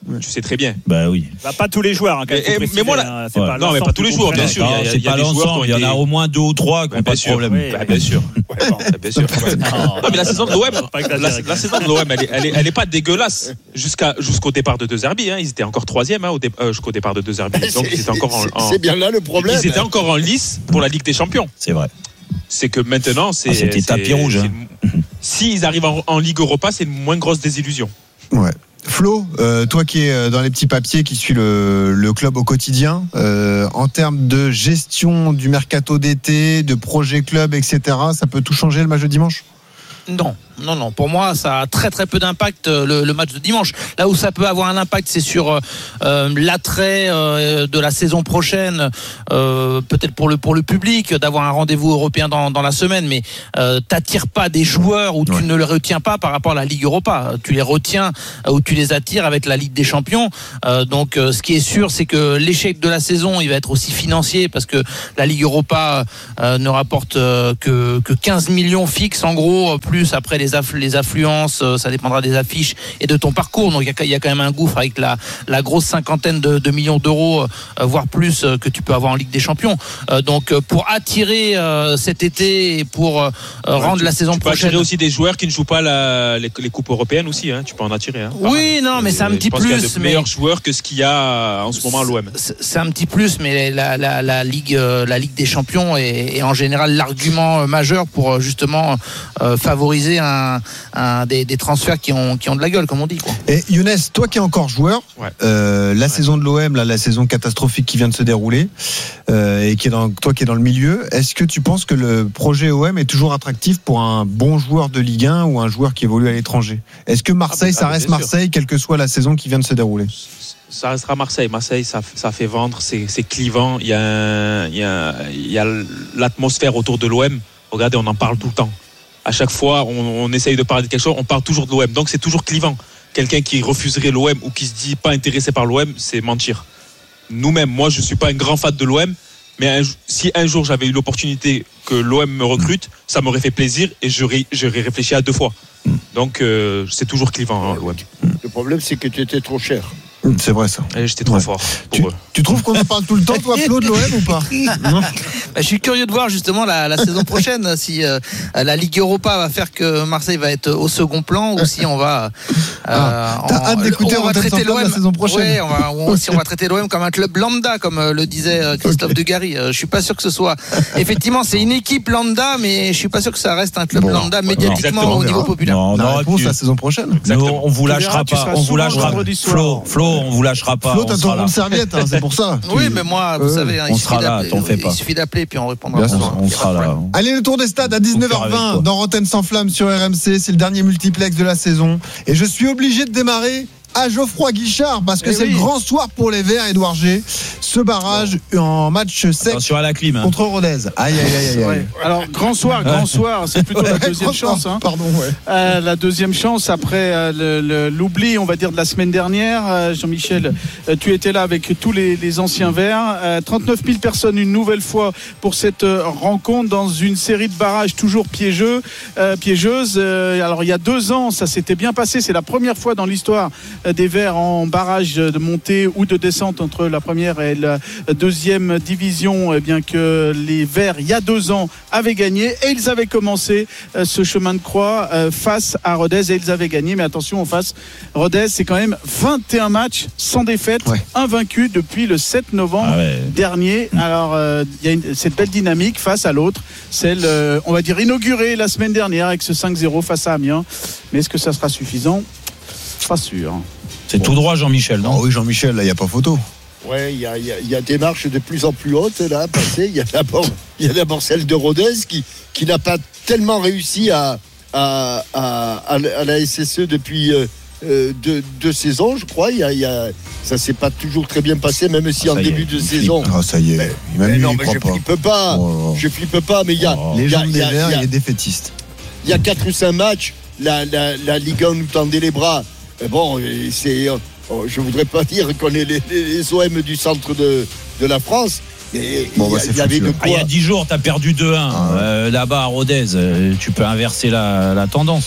Tu sais très bien. Bah oui. Bah, pas tous les joueurs. Hein, quand même, Et- faut mais préciser, moi, là- hein, c'est Ouais. pas Non, mais pas tous les joueurs, bien sûr. D'accord, Il y a- c'est il y a pas des joueurs qui l'ensemble. ont Il y en a été- au moins deux ou trois qui n'ont Ouais, pas bien de sûr. problème. Oui. Bah, bien sûr. Bien sûr. Non, mais la saison de l'O M, Pas exagéré, la, quand même. la saison de l'O M, elle est, elle est, elle est pas dégueulasse jusqu'à jusqu'au départ de De Zerbi. Hein. Ils étaient encore troisième hein, au dé- euh, jusqu'au départ de De Zerbi. Donc ils étaient encore en, en- C'est bien là le problème. Ils étaient encore en lice pour la Ligue des Champions. C'est vrai. C'est que maintenant, c'est. Ah, c'était c'est- tapis rouge, c'est- hein. S'ils arrivent en, en Ligue Europa, c'est une moins grosse désillusion. Ouais. Flo, euh, toi qui es dans les petits papiers, qui suis le, le club au quotidien, euh, en termes de gestion du mercato d'été, de projet club, et cetera, ça peut tout changer le match de dimanche ? Non, non, non. Pour moi, ça a très très peu d'impact euh, le, le match de dimanche. Là où ça peut avoir un impact, c'est sur euh, l'attrait euh, de la saison prochaine, euh, peut-être pour le pour le public, d'avoir un rendez-vous européen dans, dans la semaine. Mais euh, t'attires pas des joueurs ou tu ne les retiens pas par rapport à la Ligue Europa. Tu les retiens euh, ou tu les attires avec la Ligue des Champions. Euh, donc, euh, ce qui est sûr, c'est que l'échec de la saison, il va être aussi financier parce que la Ligue Europa euh, ne rapporte euh, que que quinze millions fixes en gros. Plus après les, aff- les affluences, euh, ça dépendra des affiches et de ton parcours. Donc il y, y a quand même un gouffre avec la, la grosse cinquantaine de, de millions d'euros, euh, voire plus, euh, que tu peux avoir en Ligue des Champions. Euh, donc euh, pour attirer euh, cet été et pour euh, Ouais, rendre tu, la saison tu peux prochaine. attirer aussi des joueurs qui ne jouent pas la, les, les coupes européennes aussi. Hein. Tu peux en attirer. Hein, Oui, non, mais c'est un Je petit pense qu'il y a plus. de Mais meilleurs joueurs que ce qu'il y a en ce moment à l'O M. c'est c'est un petit plus, mais la, la, la, Ligue, euh, la Ligue des Champions est, est en général l'argument euh, majeur pour euh, justement euh, favoriser un, un, des, des transferts qui ont, qui ont de la gueule, comme on dit. Quoi. Et Younes, toi qui es encore joueur, Ouais. euh, la saison de l'O M, là, la saison catastrophique qui vient de se dérouler, euh, et qui est dans, toi qui es dans le milieu, est-ce que tu penses que le projet O M est toujours attractif pour un bon joueur de Ligue un ou un joueur qui évolue à l'étranger ? Est-ce que Marseille, Ah, ça ah, reste bien sûr. Marseille, quelle que soit la saison qui vient de se dérouler ? Ça restera Marseille. Marseille, ça, ça fait vendre, c'est, c'est clivant. Il y a, un- il y a, il y a l'atmosphère autour de l'O M. Regardez, on en parle tout le temps. À chaque fois, on, on essaye de parler de quelque chose, on parle toujours de l'O M. Donc c'est toujours clivant. Quelqu'un qui refuserait l'O M ou qui se dit pas intéressé par l'O M, c'est mentir. Nous-mêmes, moi, je suis pas un grand fan de l'O M, mais un, si un jour j'avais eu l'opportunité que l'O M me recrute, ça m'aurait fait plaisir et j'aurais, j'aurais réfléchi à deux fois. Donc euh, c'est toujours clivant, hein, l'O M. Le problème, c'est que tu étais trop cher. C'est vrai ça. Et j'étais trop Ouais. fort Tu, pour eux. tu trouves qu'on en parle tout le temps, toi, Flo, de l'O M ou pas ? Non. Bah, je suis curieux de voir justement la, la saison prochaine si euh, la Ligue Europa va faire que Marseille va être au second plan ou si on va. Euh, Ah, t'as en- hâte d'écouter on va Rotten traiter sans flamme l'O M la saison prochaine. Ouais, on va, on- si on va traiter l'O M comme un club lambda, comme euh, le disait euh, Christophe Okay. Dugarry. Euh, je suis pas sûr que ce soit. Effectivement, c'est une équipe lambda, mais je suis pas sûr que ça reste un club Bon, lambda ouais, médiatiquement exactement, au on niveau verra. populaire. Non, La non, réponse tu- la saison prochaine. Nous, on vous Tu lâchera verras, tu pas. seras On vous souvent lâchera. vendredi soir. Flo, Flo, on vous lâchera pas. Flo, on t'as sera ton là. rond de serviette, hein, c'est pour ça. Oui, Tu- mais moi, vous Euh, savez, hein, on il sera suffit là, d'appeler- t'en fais pas. Il suffit d'appeler puis on répondra. Bien Bon, sûr, On il y a pas sera de là. problème. Allez, le tour des stades à dix-neuf heures avec vingt toi. dans Rotten sans flamme sur R M C. C'est le dernier multiplex de la saison. Et je suis obligé de démarrer à Geoffroy Guichard parce que Eh c'est oui. le grand soir pour les Verts, Édouard G. Ce barrage en match sec Attention à la clim. hein. contre Rodez. Aïe, aïe, aïe, aïe. Ouais. Alors, grand soir, grand soir, c'est plutôt la Ouais, deuxième grand soir. chance. Hein. Pardon, ouais. Euh, la deuxième chance après euh, le- le- l'oubli, on va dire, de la semaine dernière. Euh, Jean-Michel, euh, tu étais là avec tous les, les anciens Verts. Euh, trente-neuf mille personnes une nouvelle fois pour cette euh, rencontre dans une série de barrages toujours piégeux, euh, piégeuses. Euh, alors, il y a deux ans, ça s'était bien passé. C'est la première fois dans l'histoire euh, des Verts en barrage de montée ou de descente entre la première et la deuxième division, eh bien que les Verts, il y a deux ans, avaient gagné et ils avaient commencé euh, ce chemin de croix euh, face à Rodez et ils avaient gagné. Mais attention, en face, Rodez, c'est quand même vingt et un matchs sans défaite, Ouais. invaincus depuis le sept novembre Ah ouais. dernier. Alors, euh, il y a une- cette belle dynamique face à l'autre, celle, euh, on va dire, inaugurée la semaine dernière avec ce cinq zéro face à Amiens. Mais est-ce que ça sera suffisant ? Pas sûr. C'est tout droit, Jean-Michel, non Non, oui, Jean-Michel, là, il n'y a pas photo. Ouais, il y a, il y a- il y a des marches de plus en plus hautes là à passer. Il y a d'abord, il y a d'abord celle de Rodez qui, qui n'a pas tellement réussi à, à, à, à la- à la S S E depuis euh, euh, deux, deux saisons, je crois. Il y a, il y a, ça s'est pas toujours très bien passé, même si Ah, en ça y est, début de il saison. Ah, ça y est. Mais- Même mais lui, non, il mais croit je pas. flippe pas. Oh. Je flippe pas, mais il y a, Oh. Les il y a, gens il des y a- Verts, il y il a- est défaitiste. il y a quatre ou cinq matchs, la, la, la Ligue un nous tendait les bras. Mais bon, c'est, oh, je voudrais pas dire qu'on est les, les O M du centre de, de la France. Mais Bon, il y, bah, a- c'est il y avait foutu, de hein. Ah, il y quoi. a dix jours, t'as perdu deux un Ah ouais. euh, là-bas à Rodez. Euh, tu peux inverser la, la tendance.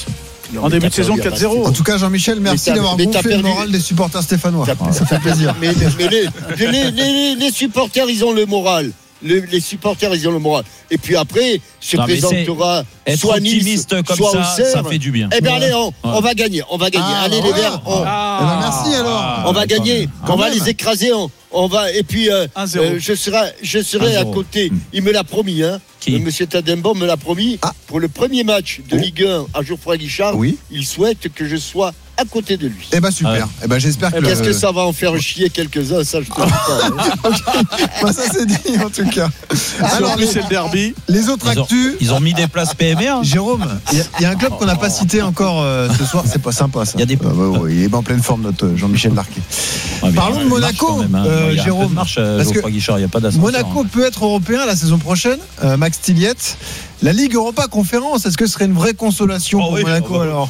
En début de saison, quatre zéro. En tout cas, Jean-Michel, merci d'avoir gonflé le moral des supporters stéphanois. Ça fait plaisir. Mais, mais les, les, les, les supporters, ils ont le moral. Les, les supporters, ils ont le moral. Et puis après, se Non, mais présentera être soit Nice, optimiste comme soit ça, Auxerre. ça fait du bien. Eh bien, allez, on, Ouais. on va gagner. On va gagner. Ah, allez, bah les voilà. Verts. On, Ah. Eh ben, merci alors. on va gagner. Quand on va même. les écraser. On, on va, et puis, euh, un zéro. euh, je serai, je serai un à zéro. côté. Il me l'a promis, hein. Qui Monsieur Tadembo me l'a promis. Ah. Pour le premier match de Oh. Ligue un à Geoffroy Guichard, Oui. il souhaite que je sois à côté de lui. Eh ben super. Ouais. Eh ben j'espère que. Qu'est-ce le- que ça va en faire chier quelques-uns, ça je te dis pas. Bah, ça c'est dit en tout cas. Alors, Alors, les, c'est le derby. les autres Ils ont, actus. ils ont mis des places P M R. Jérôme, il y, a- il y a un club qu'on n'a pas cité encore euh, ce soir, c'est pas sympa ça. Il y a des- Ah, ouais, ouais, il est en pleine forme notre euh, Jean-Michel Larquet. Ouais, mais Parlons il y a de une marche Monaco, quand même, hein. euh, Il y a un peu Jérôme, de marche, euh, parce que Geoffroy Guichard, il n'y a pas d'ascenseur. Monaco hein. peut être européen la saison prochaine, euh, Max Tilliette. La Ligue Europa Conférence, est-ce que ce serait une vraie consolation Oh pour oui, Monaco on va- alors?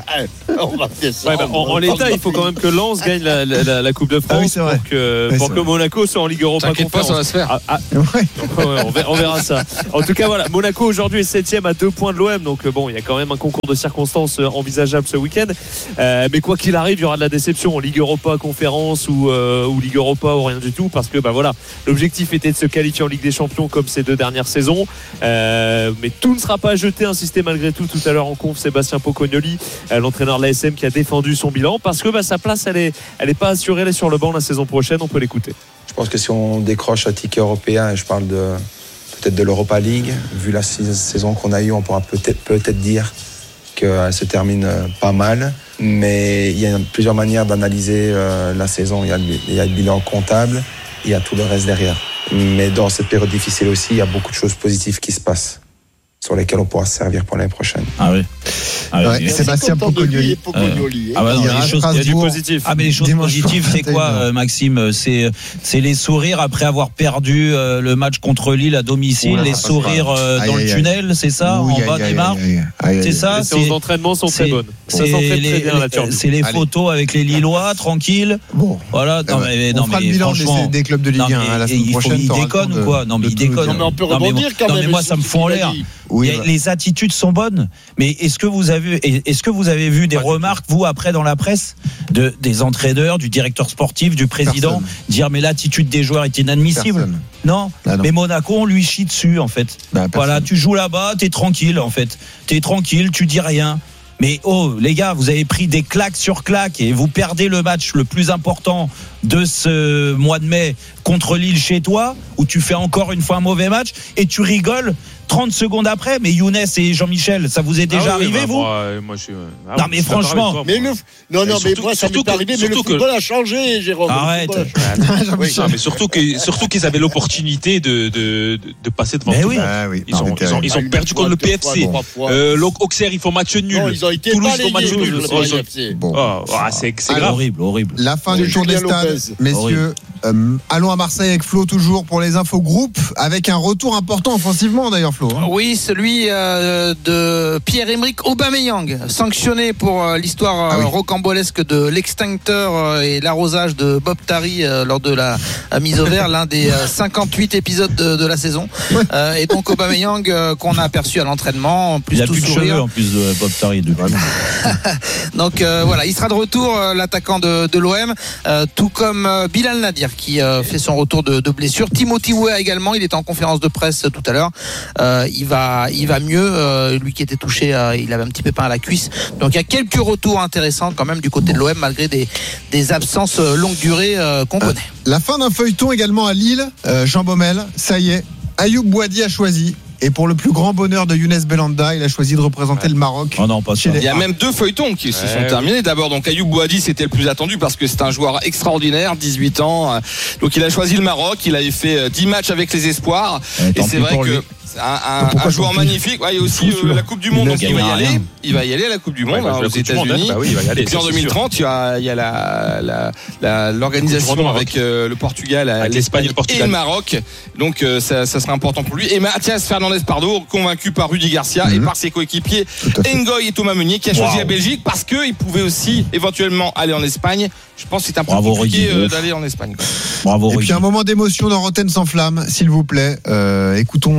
On va faire ça. Ouais, bah, en, en l'état, il faut quand même que Lens gagne la, la, la, la Coupe de Ah oui, France c'est vrai. pour que, Oui, pour c'est que vrai. Monaco soit en Ligue Europa T'inquiète pas, ça va Conférence. se faire. Ah, ah, Ouais. ouais, on, verra, on verra ça. En tout cas, voilà, Monaco aujourd'hui est septième à deux points de l'O M. Donc, euh, bon, il y a quand même un concours de circonstances euh, envisageable ce week-end. Euh, mais quoi qu'il arrive, il y aura de la déception en Ligue Europa Conférence ou, euh, ou Ligue Europa ou rien du tout. Parce que, bah voilà, l'objectif était de se qualifier en Ligue des Champions comme ces deux dernières saisons. Euh, mais tout ne sera pas jeté, insisté malgré tout tout à l'heure en conf Sébastien Pocognoli, euh, l'entraîneur de l'A S M qui a défendu son bilan. Parce que bah, sa place, elle est, elle est pas assurée, elle est sur le banc la saison prochaine. On peut l'écouter. Je pense que si on décroche un ticket européen, et je parle de peut-être de l'Europa League, vu la saison qu'on a eue, on pourra peut-être peut-être dire qu'elle se termine euh, pas mal. Mais il y a plusieurs manières d'analyser euh, la saison. Il y a, le, il y a le bilan comptable, il y a tout le reste derrière. Mais dans cette période difficile aussi, il y a beaucoup de choses positives qui se passent, sur lesquelles on pourra se servir pour l'année prochaine. Ah oui. Ah oui, Ouais, oui. Sébastien Pocognoli. Pocognoli. Ah bah non, Il y a les choses, Strasbourg, il y a du positif. Ah mais les choses dimanche positives, soir, c'est quoi, vingt et une heures. euh, Maxime? C'est c'est les sourires après avoir perdu euh, le match contre Lille à domicile, Oula, les ça passe sourires pas. euh, Aïe, dans aïe, le aïe. tunnel, c'est ça, Oui, en aïe, bas aïe, des aïe, marches. aïe, aïe, aïe, C'est aïe. ça. Les séances d'entraînement sont très c'est- bonnes. Ça C'est s'entraîne très les, bien, la Turbie. c'est les Allez. photos avec les Lillois, tranquilles. Bon. Voilà. Non, Eh ben, mais, on non, fera mais le bilan franchement, des, des clubs de Ligue non, un hein, mais la semaine il faut- prochaine. il t'auras le déconne temps ou de- quoi? Non, mais de il tout nous déconne. dire. Non, mais on peut Non, mais rebondir moi- quand non, même mais moi, sur ça me ce fout en qu'il a l'air. dit. Oui, Il y a- bah. les attitudes sont bonnes, mais est-ce que vous avez, est-ce que vous avez vu des remarques vous après dans la presse de des entraîneurs, du directeur sportif, du président Personne. dire mais l'attitude des joueurs est inadmissible? Personne. Non. Ah non. Mais Monaco, on lui chie dessus en fait. Bah, personne. Voilà, tu joues là-bas, t'es tranquille en fait, t'es tranquille, tu dis rien. Mais oh les gars, vous avez pris des claques sur claques et vous perdez le match le plus important de ce mois de mai contre Lille chez toi, où tu fais encore une fois un mauvais match et tu rigoles trente secondes après. Mais Younes et Jean-Michel, ça vous est déjà Ah oui, arrivé bah, vous? moi, euh, moi, je suis, euh, ah Non, oui, mais je suis d'accord franchement. avec toi, Mais moi. le, non, non, Et mais surtout- moi, ça m'est surtout pas que- arrivé, mais le surtout que- football a changé, Jérôme. Le Arrête. football a changé. Oui, non, mais surtout que surtout qu'ils avaient l'opportunité de, de, de passer devant Mais tout oui. le monde. Ah oui. Ils ont, Non, mais ils ont, ils ont Une perdu fois, contre le deux P F C. fois, trois fois. Euh, l'Au- Auxerre, ils font match nul. Non, ils ont été Toulouse, ils balayés, font match nul. le Ils ont- ils ont- F C. Bon. Oh, ah, c'est c'est Ah, grave. horrible, horrible. La fin C'est du tour des Julien stades, Lopez. messieurs. Euh, allons à Marseille avec Flo toujours pour les infos groupes, avec un retour important offensivement d'ailleurs Flo. hein. Oui, celui euh, de Pierre-Emerick Aubameyang, sanctionné pour euh, l'histoire euh, Ah oui. rocambolesque de l'extincteur euh, et l'arrosage de Bob Tari euh, lors de la, la mise au vert, l'un des euh, cinquante-huit épisodes de, de la saison. Euh, et donc Aubameyang euh, qu'on a aperçu à l'entraînement, en plus Il a tout plus de sourire. cheveux en plus de Bob Tari depuis. Donc euh, voilà, il sera de retour, euh, l'attaquant de, de l'O M, euh, tout comme euh, Bilal Nadir qui euh, fait son retour de, de blessure. Timothy Weah également, il était en conférence de presse euh, tout à l'heure. Euh, il va, il va mieux. Euh, lui qui était touché, euh, il avait un petit pépin à la cuisse. Donc il y a quelques retours intéressants quand même du côté de l'O M malgré des, des absences euh, longue durée euh, qu'on connaît. La fin d'un feuilleton également à Lille. Euh, Jean Baumel, ça y est, Ayoub Boadi a choisi. Et pour le plus grand bonheur de Younes Belhanda, il a choisi de représenter le Maroc. Oh non, pas Chez ça. les- Il y a même deux feuilletons qui se Ouais, sont oui. terminés. D'abord, donc Ayoub Boadi, c'était le plus attendu parce que c'est un joueur extraordinaire, dix-huit ans. Euh, Donc il a choisi le Maroc. Il avait fait euh, dix matchs avec les espoirs. Ouais, Et tant c'est pis vrai pour que lui. c'est un, un- Pourquoi un joueur tant pis magnifique. Ouais, il y a aussi Fou, euh, la Coupe du Monde, Il donc ne il va y gagnera aller. rien. Il va y aller à la Coupe du Monde Ouais, hein, la aux Coupe du Monde, États-Unis. bah oui, il va y aller, Et puis en ça, c'est deux mille trente, il y a, il y a la, la, la- l'organisation Coupe du Monde au avec euh, le Portugal, Avec l'Espagne et le Portugal. et le Maroc. Donc euh, ça, ça sera important pour lui. Et Mathias Fernandez Pardo, convaincu par Rudy Garcia et Mhm. par ses coéquipiers Tout à fait. Ngoy et Thomas Meunier, qui a choisi Wow. la Belgique parce qu'il pouvait aussi éventuellement aller en Espagne. Je pense que c'est un peu Bravo, compliqué Rudy. euh, d'aller en Espagne. quoi. Bravo Et Rudy. puis un moment d'émotion dans Rotten sans flamme, s'il vous plaît. Euh, écoutons euh, religieux.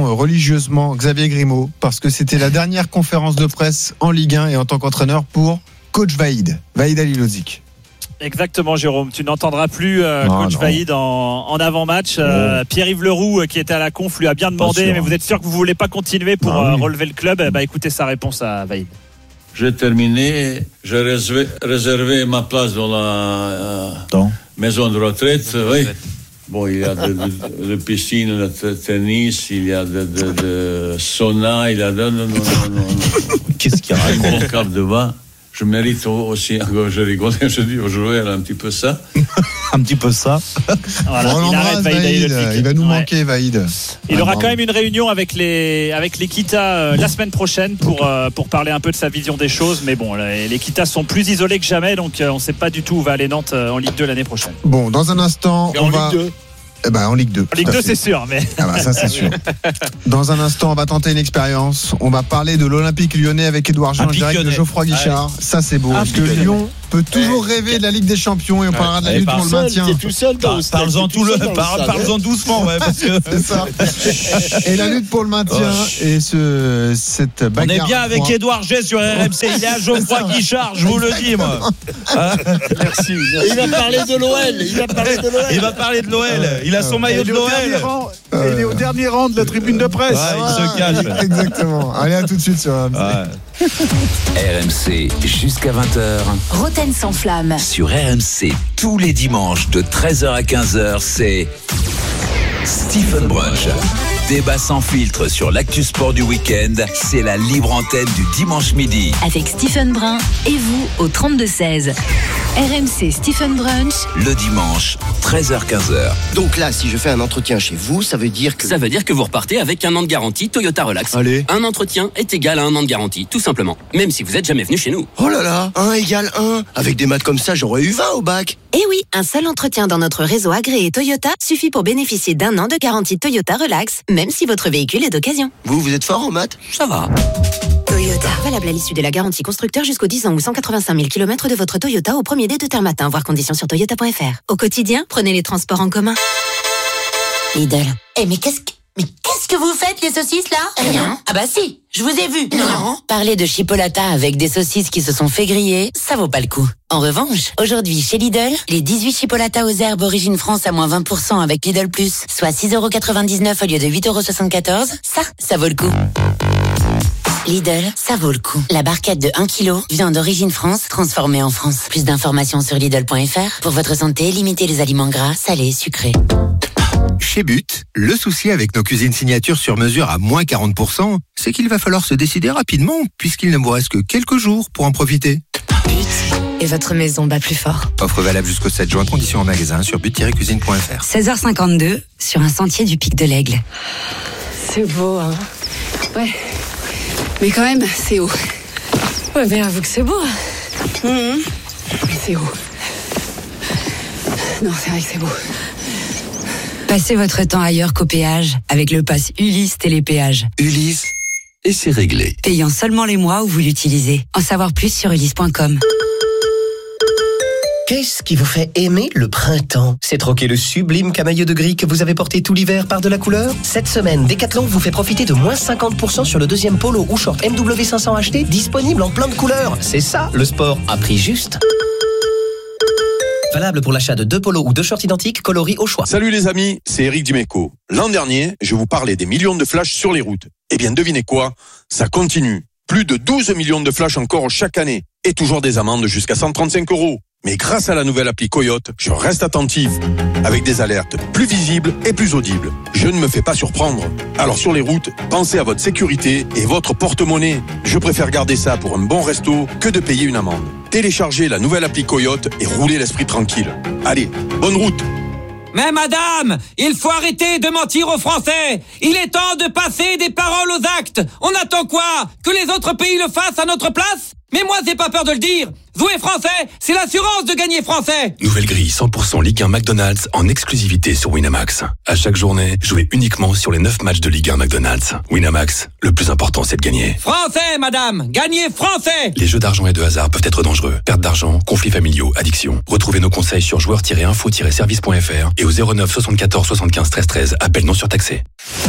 religieusement Xavier Grimaud parce que c'était la dernière conférence de presse en Ligue un et en tant qu'entraîneur pour coach Vaïd, Vaïd Halilovic. Exactement, Jérôme. Tu n'entendras plus euh, non, coach non. Vaïd en, en avant-match. Euh, Pierre-Yves Leroux, qui était à la conf, lui a bien demandé, sûr, mais vous êtes sûr que vous voulez pas continuer pour Ah, euh, oui. relever le club? Bah, écoutez sa réponse à Vaïd. J'ai terminé, j'ai réservé, réservé ma place dans la euh, maison de retraite. Oui. Bon, il y a de, de, de piscine, de tennis, il y a de, de, de sauna, il y a de... Non, non, non, non, non. Qu'est-ce qu'il y a un gros cap de vin. Je mérite aussi, je rigole, je dis aux joueurs un petit peu ça. un petit peu ça. Voilà, On il l'embrasse, arrête Vaïd Vaïd. Halilovic. Il va nous Ouais. manquer, Vaïd. Il Ah, aura bravo. quand même une réunion avec les avec les Kita euh, la semaine prochaine pour euh, pour parler un peu de sa vision des choses. Mais bon, les, les Kita sont plus isolés que jamais, donc euh, on ne sait pas du tout où va aller Nantes euh, en Ligue deux l'année prochaine. Bon, dans un instant, Et on en va. Ligue deux. Eh ben, en Ligue deux. En Ligue tout à deux, fait. c'est sûr, mais Ah bah ça c'est sûr. Dans un instant, on va tenter une expérience. On va parler de l'Olympique lyonnais avec Édouard Jean Un en direct de piquionnet. Geoffroy Guichard. Allez. Ça c'est beau. Un Parce que piquionnet. Lyon peut toujours rêver de la Ligue des Champions et on parlera de la Allez, lutte parle pour le seul, maintien. T'es tout seul dans le stade, Parle-en t'es tout le, seul dans parle, stade, parle-en hein. doucement, ouais, parce que C'est ça. Et la lutte pour le maintien et ce, cette on bagarre. est bien avec froide. Édouard G sur R M C. Il est à Geoffroy Guichard, je vous le dis, moi. Hein Merci. Et il va parler de l'O L. Il va parler de l'O L. Il va parler de l'O L. Il a son maillot Il de est au dernier l'O L. rang. Il est au dernier rang de la tribune de presse. Ouais, il se cache. Exactement. Allez, à tout de suite sur R M C. Ouais. R M C jusqu'à vingt heures. Roten sans flamme. Sur R M C, tous les dimanches de treize heures à quinze heures, c'est Stephen Brunch. Débat sans filtre sur l'actu sport du week-end, c'est la libre antenne du dimanche midi. Avec Stephen Brun et vous au trente-deux seize. R M C Stephen Brunch. Le dimanche, treize heures quinze heures. Donc là, si je fais un entretien chez vous, ça veut dire que... Ça veut dire que vous repartez avec un an de garantie Toyota Relax. Allez. Un entretien est égal à un an de garantie, tout simplement. Même si vous n'êtes jamais venu chez nous. Oh là là, un égale un. Avec des maths comme ça, j'aurais eu vingt au bac. Eh oui, un seul entretien dans notre réseau agréé Toyota suffit pour bénéficier d'un an de garantie Toyota Relax, même si votre véhicule est d'occasion. Vous, vous êtes fort en maths? Ça va. Toyota, valable à l'issue de la garantie constructeur jusqu'aux dix ans ou cent quatre-vingt-cinq mille kilomètres de votre Toyota au premier dé de terre matin, voir conditions sur toyota point f r. Au quotidien, prenez les transports en commun. Lidl. Eh mais qu'est-ce que... Mais qu'est-ce que vous faites, les saucisses, là? Rien. Ah bah si, je vous ai vu. Non. Parler de chipolata avec des saucisses qui se sont fait griller, ça vaut pas le coup. En revanche, aujourd'hui chez Lidl, les dix-huit chipolatas aux herbes origine France à moins vingt pour cent avec Lidl Plus, soit six euros quatre-vingt-dix-neuf au lieu de huit euros soixante-quatorze, ça, ça vaut le coup. Lidl, ça vaut le coup. La barquette de un kilo, viande d'origine France, transformée en France. Plus d'informations sur Lidl point f r. Pour votre santé, limitez les aliments gras, salés, sucrés. Chez But, le souci avec nos cuisines signatures sur mesure à moins quarante pour cent, c'est qu'il va falloir se décider rapidement, puisqu'il ne vous reste que quelques jours pour en profiter. But. Et votre maison bat plus fort. Offre valable jusqu'au sept juin, conditions en magasin sur but tiret cuisine point f r. seize heures cinquante-deux, sur un sentier du Pic de l'Aigle. C'est beau, hein. Ouais. Mais quand même, c'est haut. Ouais, mais avoue que c'est beau. Mmh. Mais c'est haut. Non, c'est vrai que c'est beau. Passez votre temps ailleurs qu'au péage avec le pass Ulysse Télépéage. Ulysse, et c'est réglé. Payant seulement les mois où vous l'utilisez. En savoir plus sur ulysse point com. Qu'est-ce qui vous fait aimer le printemps? C'est troquer le sublime camailleux de gris que vous avez porté tout l'hiver par de la couleur? Cette semaine, Decathlon vous fait profiter de moins cinquante pour cent sur le deuxième polo ou short M W cinq cents H T disponible en plein de couleurs. C'est ça, le sport à prix juste. Valable pour l'achat de deux polos ou deux shorts identiques coloris au choix. Salut les amis, c'est Eric Dimeco. L'an dernier, je vous parlais des millions de flashs sur les routes. Eh bien, devinez quoi? Ça continue. Plus de douze millions de flashs encore chaque année. Et toujours des amendes jusqu'à cent trente-cinq euros. Mais grâce à la nouvelle appli Coyote, je reste attentif. Avec des alertes plus visibles et plus audibles. Je ne me fais pas surprendre. Alors sur les routes, pensez à votre sécurité et votre porte-monnaie. Je préfère garder ça pour un bon resto que de payer une amende. Téléchargez la nouvelle appli Coyote et roulez l'esprit tranquille. Allez, bonne route! Mais madame, il faut arrêter de mentir aux Français. Il est temps de passer des paroles aux actes. On attend quoi? Que les autres pays le fassent à notre place? Mais moi, j'ai pas peur de le dire. Jouer français, c'est l'assurance de gagner français. Nouvelle grille cent pour cent Ligue un McDonald's en exclusivité sur Winamax. À chaque journée, jouez uniquement sur les neuf matchs de Ligue un McDonald's. Winamax, le plus important, c'est de gagner. Français, madame. Gagner français. Les jeux d'argent et de hasard peuvent être dangereux. Perte d'argent, conflits familiaux, addiction. Retrouvez nos conseils sur joueurs tiret info tiret service point f r et au zéro neuf soixante-quatorze soixante-quinze treize treize. Appel non surtaxé. R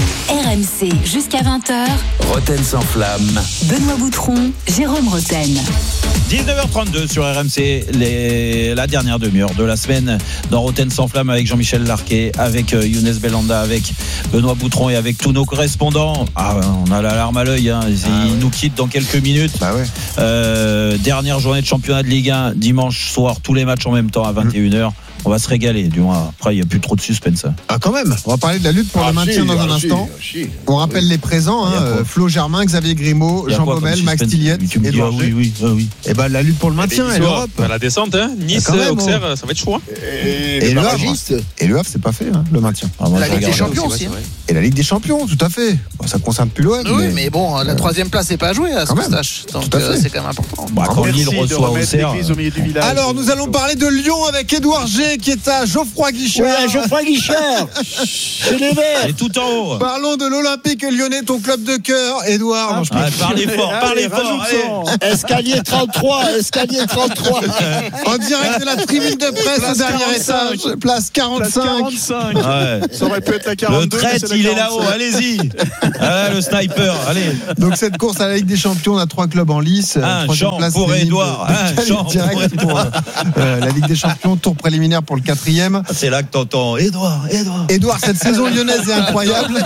M C, jusqu'à vingt heures. Roten sans flamme. Benoît Boutron, Jérôme Roten. dix-neuf heures trente-deux sur R M C, les, la dernière demi-heure de la semaine dans Roten sans flamme avec Jean-Michel Larquet, avec euh, Younes Belhanda, avec Benoît Boutron et avec tous nos correspondants. Ah, on a la larme à l'œil, hein. Ils ah, ouais. nous quittent dans quelques minutes. Bah ouais. euh, dernière journée de championnat de Ligue un, dimanche soir, tous les matchs en même temps à vingt et une heures. On va se régaler, du moins. Après, il n'y a plus trop de suspense. Ah, quand même. On va parler de la lutte pour ah, le maintien si, dans ah, un si, instant. Si. On rappelle oui. les présents hein, euh, Flo Germain, Xavier Grimaud, Jean Baumel, Max Tilliette, Edouard G. Oui, oui, oui. Et ben la lutte pour le maintien et l'Europe. La descente, hein. Nice, même, Auxerre, ça va être chaud. Hein. Et, et, et le Havre, et le Havre, c'est pas fait, hein, le maintien. Ah, la Ligue des Champions aussi. Hein. Et la Ligue des Champions, tout à fait. Bon, ça concerne plus l'O M. Oui, mais, mais bon, la troisième place n'est pas à jouer à ce stage. Donc c'est quand même important. Quand Lille reçoit Auxerre. Alors, nous allons parler de Lyon avec Edouard G qui est à Geoffroy Guichard. Oui, Geoffroy Guichard. C'est les Verts. Et tout en haut. Parlons de l'Olympique Lyonnais, ton club de cœur, Edouard. Ah, ah, parlez fort, parlez fort. Escalier trente-trois, escalier trente-trois. En direct de la tribune de presse au dernier étage, place quarante-cinq. Place quarante-cinq. Ouais. Ça aurait pu être la quarante-deux. Le trait, il est là-haut, allez-y. Ah, le sniper, allez. Donc cette course à la Ligue des Champions, on a trois clubs en lice. Un champ pour Edouard. Un champ direct pour euh, la Ligue des Champions, tour préliminaire pour le quatrième. C'est là que t'entends Edouard, Edouard. Edouard, cette saison lyonnaise est incroyable.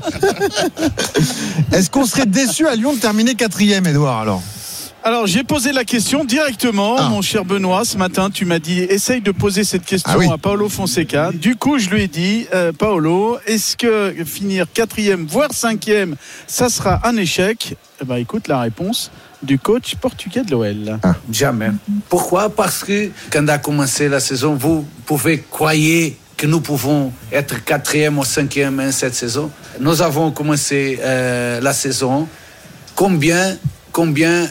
Est-ce qu'on serait déçu à Lyon de terminer quatrième, Edouard, alors? Alors, j'ai posé la question directement, ah. mon cher Benoît. Ce matin, tu m'as dit, essaye de poser cette question ah oui. à Paolo Fonseca. Du coup, je lui ai dit, euh, Paolo, est-ce que finir quatrième, voire cinquième, ça sera un échec? Eh ben, écoute la réponse du coach portugais de l'O L. Ah. Jamais. Pourquoi? Parce que quand a commencé la saison, vous pouvez croire que nous pouvons être quatrième ou cinquième en cette saison. Nous avons commencé euh, la saison. Combien, combien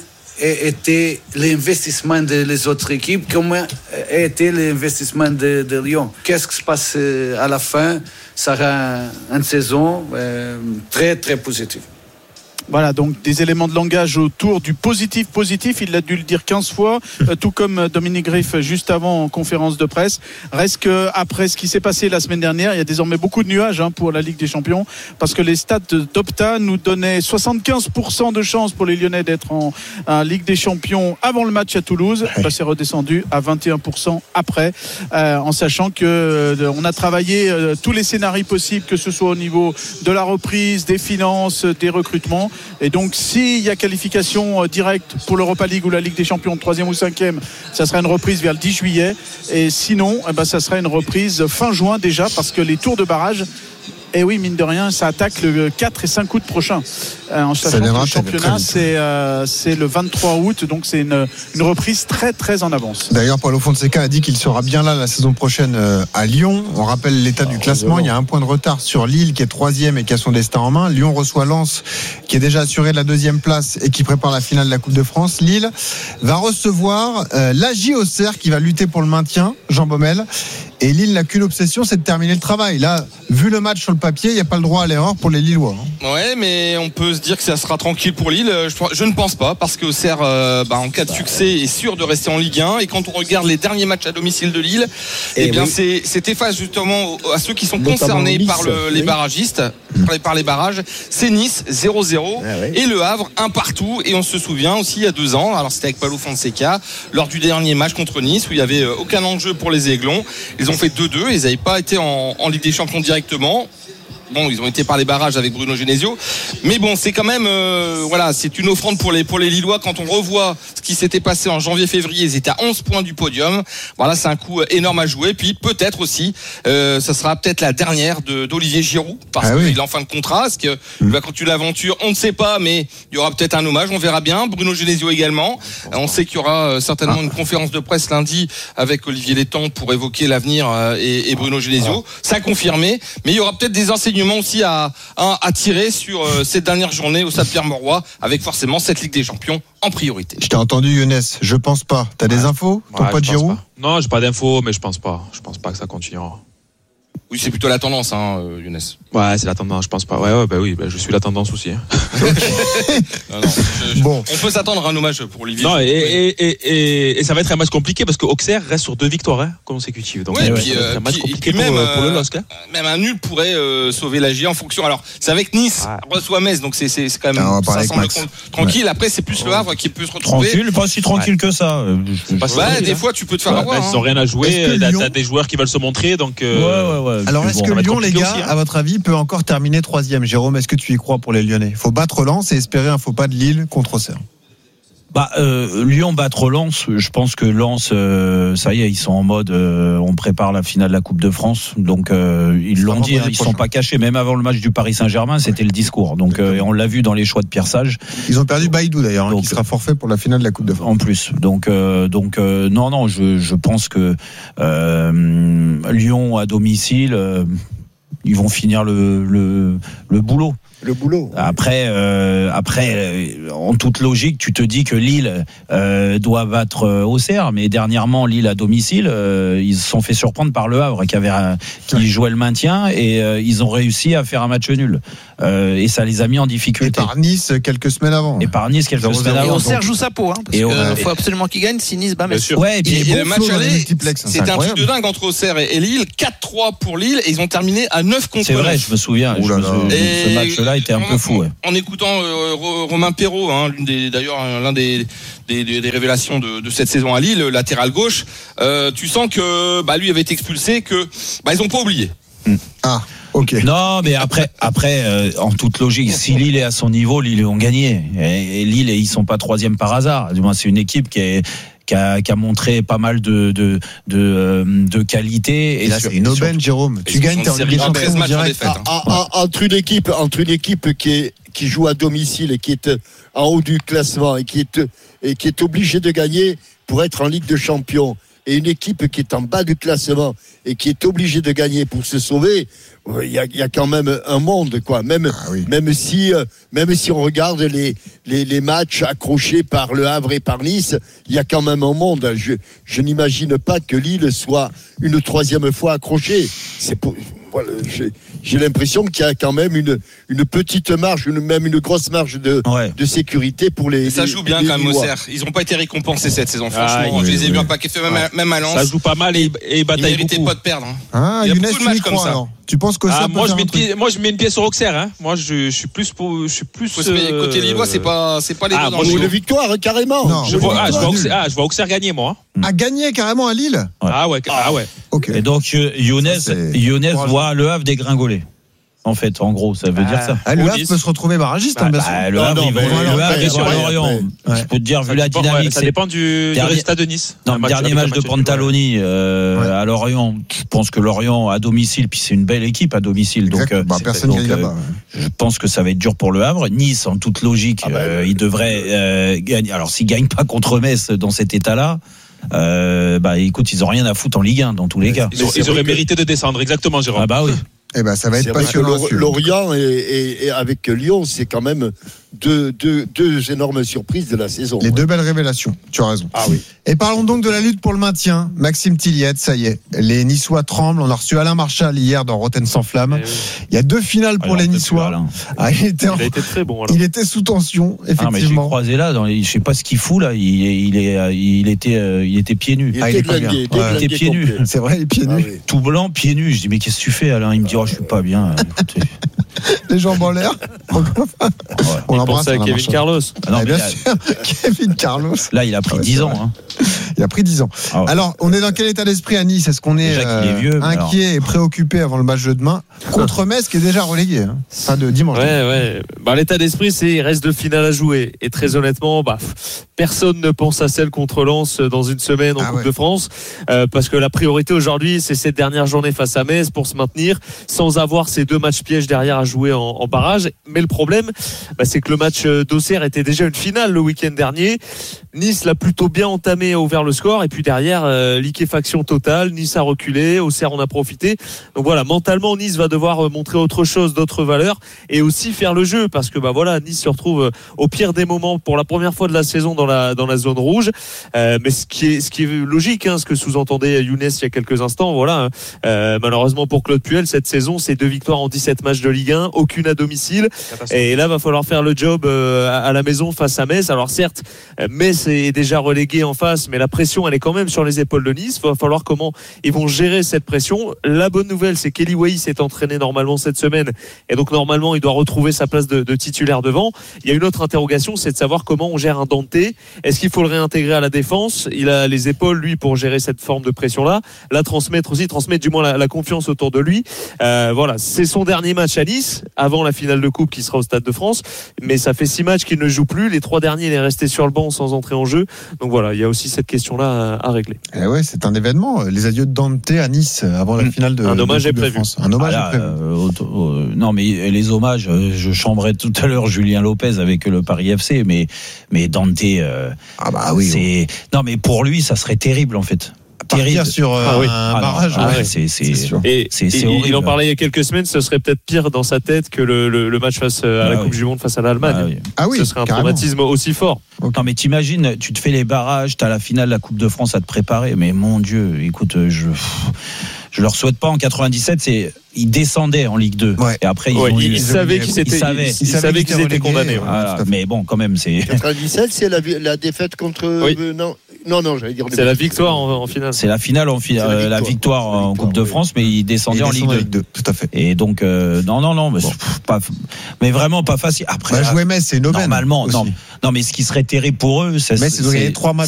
était l'investissement des autres équipes, comment était l'investissement de, de Lyon. Qu'est-ce qui se passe à la fin? Ça sera une saison euh, très, très positive. Voilà, donc des éléments de langage autour du positif positif, il a dû le dire quinze fois, euh, tout comme Dominique Griff juste avant en conférence de presse. Reste que après ce qui s'est passé la semaine dernière, il y a désormais beaucoup de nuages hein, pour la Ligue des Champions, parce que les stats d'Opta nous donnaient soixante-quinze pour cent de chances pour les Lyonnais d'être en, en Ligue des Champions avant le match à Toulouse. Ouais. Bah, c'est redescendu à vingt et un pour cent après, euh, en sachant que euh, on a travaillé euh, tous les scénarios possibles, que ce soit au niveau de la reprise, des finances, des recrutements. Et donc, s'il y a qualification directe pour l'Europa League ou la Ligue des Champions, troisième ou cinquième, ça sera une reprise vers le dix juillet. Et sinon, eh ben, ça sera une reprise fin juin déjà, parce que les tours de barrage, et oui, mine de rien, ça attaque le quatre et cinq août prochain. Euh, en sachant que le championnat, c'est, euh, c'est le vingt-trois août, donc c'est une, une reprise très, très en avance. D'ailleurs, Paolo Fonseca a dit qu'il sera bien là la saison prochaine euh, à Lyon. On rappelle l'état ah, du classement. Vraiment. Il y a un point de retard sur Lille, qui est troisième et qui a son destin en main. Lyon reçoit Lens, qui est déjà assuré de la deuxième place et qui prépare la finale de la Coupe de France. Lille va recevoir euh, l'A J Auxerre, qui va lutter pour le maintien, Jean Baumel. Et Lille n'a qu'une obsession, c'est de terminer le travail. Là, vu le match sur le papier, il n'y a pas le droit à l'erreur pour les Lillois. Hein. Ouais, mais on peut se dire que ça sera tranquille pour Lille. Je, je ne pense pas, parce que Auxerre, euh, bah, en cas de succès, est sûr de rester en Ligue un. Et quand on regarde les derniers matchs à domicile de Lille, et eh bien, oui. c'est, c'est face justement à ceux qui sont notamment concernés Nice, par le, les oui. barragistes, par les, par les barrages. C'est Nice, zéro zéro. Ah, oui. Et Le Havre, un partout. Et on se souvient aussi, il y a deux ans, alors c'était avec Paolo Fonseca, lors du dernier match contre Nice, où il n'y avait aucun enjeu pour les Aiglons. Ils ont fait deux deux, ils n'avaient pas été en, en Ligue des Champions directement. Bon, ils ont été par les barrages avec Bruno Genesio, mais bon, c'est quand même, euh, voilà, c'est une offrande pour les pour les Lillois. Quand on revoit ce qui s'était passé en janvier-février, ils étaient à onze points du podium. Voilà, c'est un coup énorme à jouer. Puis peut-être aussi, euh, ça sera peut-être la dernière de, d'Olivier Giroud, parce ah qu'il oui. est en fin de contrat. Parce que il va continuer l'aventure, on ne sait pas, mais il y aura peut-être un hommage, on verra bien. Bruno Genesio également. On sait qu'il y aura certainement ah. une conférence de presse lundi avec Olivier Létang pour évoquer l'avenir et, et Bruno Genesio. Ah. Ça a confirmé, mais il y aura peut-être des enseignements aussi à, à, à tirer sur euh, cette dernière journée au Stade Pierre-Mauroy, avec forcément cette Ligue des Champions en priorité. Je t'ai entendu, Younes, je pense pas. T'as ouais. des infos? Ton ouais, pote Giroud? Non, j'ai pas d'infos, mais je pense pas. Je pense pas que ça continuera. Oui, c'est plutôt la tendance, hein, Younes. Ouais, c'est la tendance, je pense pas. Ouais, ouais, bah oui, bah, je suis la tendance aussi. Hein. non, non, je, je, bon. On peut s'attendre à un hommage pour Olivier. Non, et, et, et, et, et ça va être un match compliqué parce que Auxerre reste sur deux victoires hein, consécutives. Donc, ouais, ouais, puis, ça va être un match puis, compliqué puis pour, même, pour le L O S C. Hein. Même un nul pourrait euh, sauver la J en fonction. Alors, c'est avec Nice, ouais. reçoit Metz, donc c'est, c'est, c'est quand même non, ça semble Max. tranquille. Ouais. Après, c'est plus le Havre qui peut se retrouver. Tranquille, pas si tranquille ouais. que ça. Pas ouais, des hein. fois, tu peux te faire ouais, avoir. Bah, hein. Ils n'ont rien à jouer. T'as Lyon... des joueurs qui veulent se montrer. Donc, euh... ouais, ouais, ouais. Alors, est-ce que Lyon, les gars, aussi, hein. à votre avis, peut encore terminer troisième? Jérôme, est-ce que tu y crois pour les Lyonnais? Il faut battre Lens et espérer un faux pas de Lille contre Auxerre. Bah, euh, Lyon battre Lens, je pense que Lens, euh, ça y est, ils sont en mode, euh, on prépare la finale de la Coupe de France, donc euh, ils l'ont dit, hein, ils sont pas cachés. Même avant le match du Paris Saint-Germain, c'était le discours. Donc euh, et on l'a vu dans les choix de Pierre Sage. Ils ont perdu Baïdou d'ailleurs, donc, hein, qui sera forfait pour la finale de la Coupe de France. En plus, donc euh, donc euh, non non, je je pense que euh, Lyon à domicile, euh, ils vont finir le le le boulot. Le boulot. Après, euh, après, euh, en toute logique, tu te dis que Lille euh, doit battre euh, Auxerre, mais dernièrement, Lille à domicile, euh, ils se sont fait surprendre par Le Havre qui avait, un, qui jouait le maintien et euh, ils ont réussi à faire un match nul. Euh, et ça les a mis en difficulté. Et par Nice quelques semaines avant. Et par Nice quelques semaines avant. Et Auxerre joue sa peau, hein, parce qu'il faut absolument qu'il gagne si Nice bat Metz. Ouais, et puis et, et le match aller, c'était un truc de dingue entre Auxerre et Lille, quatre trois pour Lille, et ils ont terminé à neuf contre neuf. C'est vrai, je me souviens. Je me souviens ce match-là était un peu fou. Ouais. En écoutant euh, Romain Perrault, hein, l'une des, d'ailleurs l'un des, des, des, des révélations de, de cette saison à Lille, latéral gauche, euh, tu sens que bah, lui avait été expulsé, que bah, ils n'ont pas oublié. Ah. Okay. Non, mais après, après, euh, en toute logique, si Lille est à son niveau, Lille ont gagné. Et, et Lille, ils sont pas troisième par hasard. Du moins, c'est une équipe qui est Qui a, qui a montré pas mal de de de, de qualité. Et, et là, sur, c'est une aubaine, Jérôme. Tu gagnes, t'es en Ligue des Champions direct. Hein. Ah, ah, entre une équipe, entre une équipe qui est qui joue à domicile et qui est en haut du classement et qui est et qui est obligée de gagner pour être en Ligue des Champions, et une équipe qui est en bas du classement et qui est obligée de gagner pour se sauver, il y a, il y a quand même un monde, quoi. Même, ah oui. même si, même si on regarde les, les, les matchs accrochés par Le Havre et par Nice, il y a quand même un monde. Je, je n'imagine pas que Lille soit une troisième fois accrochée. C'est pour, voilà, j'ai, j'ai l'impression qu'il y a quand même une, une petite marge, une, même une grosse marge de, ouais. de sécurité pour les. Et ça les, joue bien les quand même, Lillois. Auxerre. Ils n'ont pas été récompensés cette saison, franchement. Ah, oui, je les ai oui. vus un paquet fait, même, ouais. même à Lens. Ça joue pas mal et, et bataille. Ils méritaient beaucoup. pas de perdre. Hein. Ah, il y a Younes, beaucoup de matchs comme ça. Alors. Tu penses que ah, ça moi, je mets pied, moi, je mets une pièce sur Auxerre. Hein. Moi, je, je suis plus pour, je suis plus. Euh... Côté Lillois, c'est pas, c'est pas les ah, deux dans le jeu. Une victoire, carrément. Non, je, vois, ah, je, vois Auxerre, ah, je vois Auxerre gagner, moi. À gagner carrément à Lille. Ouais. Ah ouais, ah ouais. Okay. Et donc Younes, Younes voit Le Havre dégringoler. En fait, en gros, ça veut ah, dire ça. Ah, le Havre peut se retrouver barragiste, hein, bien sûr. Bah, le Havre, il va sur Lorient. Je peux te dire, vu la dynamique. Ça dépend du résultat de Nice. Non, le dernier match de Pantaloni à Lorient, je pense que Lorient à domicile, puis c'est une belle équipe à domicile. Donc, personne gagne là-bas. Je pense que ça va être dur pour le Havre. Nice, en toute logique, il devrait gagner. Alors, s'il ne gagne pas contre Metz dans cet état-là, euh, bah écoute, ils ont rien à foutre en Ligue un dans tous les cas. Ils, ont, ils auraient mérité de descendre, exactement, Jérôme. Ah bah oui. Eh ben, ça va être passionnant. Lorient et, et, et avec Lyon, c'est quand même deux, deux, deux énormes surprises de la saison. Les ouais. deux belles révélations, tu as raison. Ah oui. Et parlons donc de la lutte pour le maintien. Maxime Tilliette, ça y est. Les Niçois tremblent. On a reçu Alain Marchal hier dans Rotten sans flamme. Oui. Il y a deux finales pour ah, les Niçois. Ah, il, était en... il a été très bon. Alors. Il était sous tension, effectivement. Ah, mais j'ai croisé là. Dans les... Je sais pas ce qu'il fout là. Il, il, est, il, était, il était pieds nus. Il ah, était, il était, il était, était pieds nus. C'est vrai, il est pieds nus. Ah, oui. Tout blanc, pieds nus. Je dis mais qu'est-ce que tu fais, Alain? Il me dit oh, je suis pas bien. Les jambes en l'air. Ouais. On l'embrasse à Kevin Marchal. Carlos. Ah non, ah, bien là, sûr, Kevin Carlos. Là, il a pris ouais, dix ans. Hein. Il a pris dix ans. Ah ouais. Alors, on est dans quel état d'esprit à Nice? Est-ce qu'on est, euh, est vieux, inquiet alors. et préoccupé avant le match de demain contre Metz qui est déjà relégué, hein, fin de dimanche? Ouais, ouais. Bah, l'état d'esprit, c'est il reste deux finales à jouer. Et très honnêtement, bah, personne ne pense à celle contre Lens dans une semaine en ah Coupe ouais. de France, euh, parce que la priorité aujourd'hui, c'est cette dernière journée face à Metz pour se maintenir, sans avoir ces deux matchs pièges derrière à jouer en, en barrage. Mais le problème, bah, c'est que le match d'Auxerre était déjà une finale le week-end dernier. Nice l'a plutôt bien entamé, a ouvert le score, et puis derrière, euh, liquéfaction totale. Nice a reculé, Auxerre en a profité. Donc voilà, mentalement, Nice va devoir montrer autre chose, d'autres valeurs, et aussi faire le jeu, parce que bah voilà, Nice se retrouve au pire des moments pour la première fois de la saison dans la dans la zone rouge. Euh, mais ce qui est ce qui est logique, hein, ce que sous-entendait Younes il y a quelques instants, voilà. Euh, malheureusement pour Claude Puel, cette saison, c'est deux victoires en dix-sept matchs de Ligue un, aucune à domicile. Et là, va falloir faire le job euh, à la maison face à Metz. Alors certes, Metz est déjà relégué en face, mais la pression, elle est quand même sur les épaules de Nice. Il va falloir comment ils vont gérer cette pression. La bonne nouvelle, c'est qu'Eli Wahi s'est entraîné normalement cette semaine, et donc normalement, il doit retrouver sa place de, de titulaire devant. Il y a une autre interrogation, c'est de savoir comment on gère un Dante. Est-ce qu'il faut le réintégrer à la défense? Il a les épaules, lui, pour gérer cette forme de pression-là. La transmettre aussi, transmettre du moins la, la confiance autour de lui. Euh, voilà, c'est son dernier match à Nice, avant la finale de Coupe qui sera au Stade de France. Mais ça fait six matchs qu'il ne joue plus. Les trois derniers, il est resté sur le banc sans entrer en jeu. Donc voilà, il y a aussi cette question-là à, à régler. Eh ouais, c'est un événement. Les adieux de Dante à Nice avant la finale de, un hommage de, est de prévu. France. Un hommage ah là, est prévu. Euh, au, au, non, mais les hommages, je chambrais tout à l'heure Julien Lopez avec le Paris F C, mais, mais Dante, euh, ah bah oui, c'est, non, mais pour lui, ça serait terrible, en fait. Partir sur euh, ah oui. un ah barrage, non, ah ouais, ouais, c'est, c'est, c'est sûr. Et, c'est, et c'est il, horrible. il en parlait il y a quelques semaines, ce serait peut-être pire dans sa tête que le, le, le match face à ah la oui. Coupe du Monde face à l'Allemagne. Ah oui. Ah oui, ce serait un carrément. traumatisme aussi fort. Okay. Non, mais t'imagines, tu te fais les barrages, t'as la finale de la Coupe de France à te préparer, mais mon Dieu, écoute, je, je leur souhaite pas en quatre-vingt-dix-sept, c'est, ils descendaient en Ligue deux. Ouais. Et après, ils Ouais, ont ils, eu, ils savaient qu'ils ils étaient, savaient, ils, ils savaient qu'ils étaient condamnés. Ouais. Voilà. Mais bon, quand même, c'est. quatre-vingt-dix-sept, c'est la, la défaite contre. Oui. Euh, non, non, non, j'allais dire. C'est la victoire en, en finale. C'est la finale en finale, la, la victoire en Coupe de France, mais ils descendaient en Ligue deux. deux. Tout à fait. Et donc, euh, non, non, non, mais, bon. pas, mais vraiment pas facile. Après, bah, jouer Metz, c'est une aubaine. Normalement, aussi. non, non, mais ce qui serait terrible pour eux, c'est. Metz, ils ont gagné trois matchs.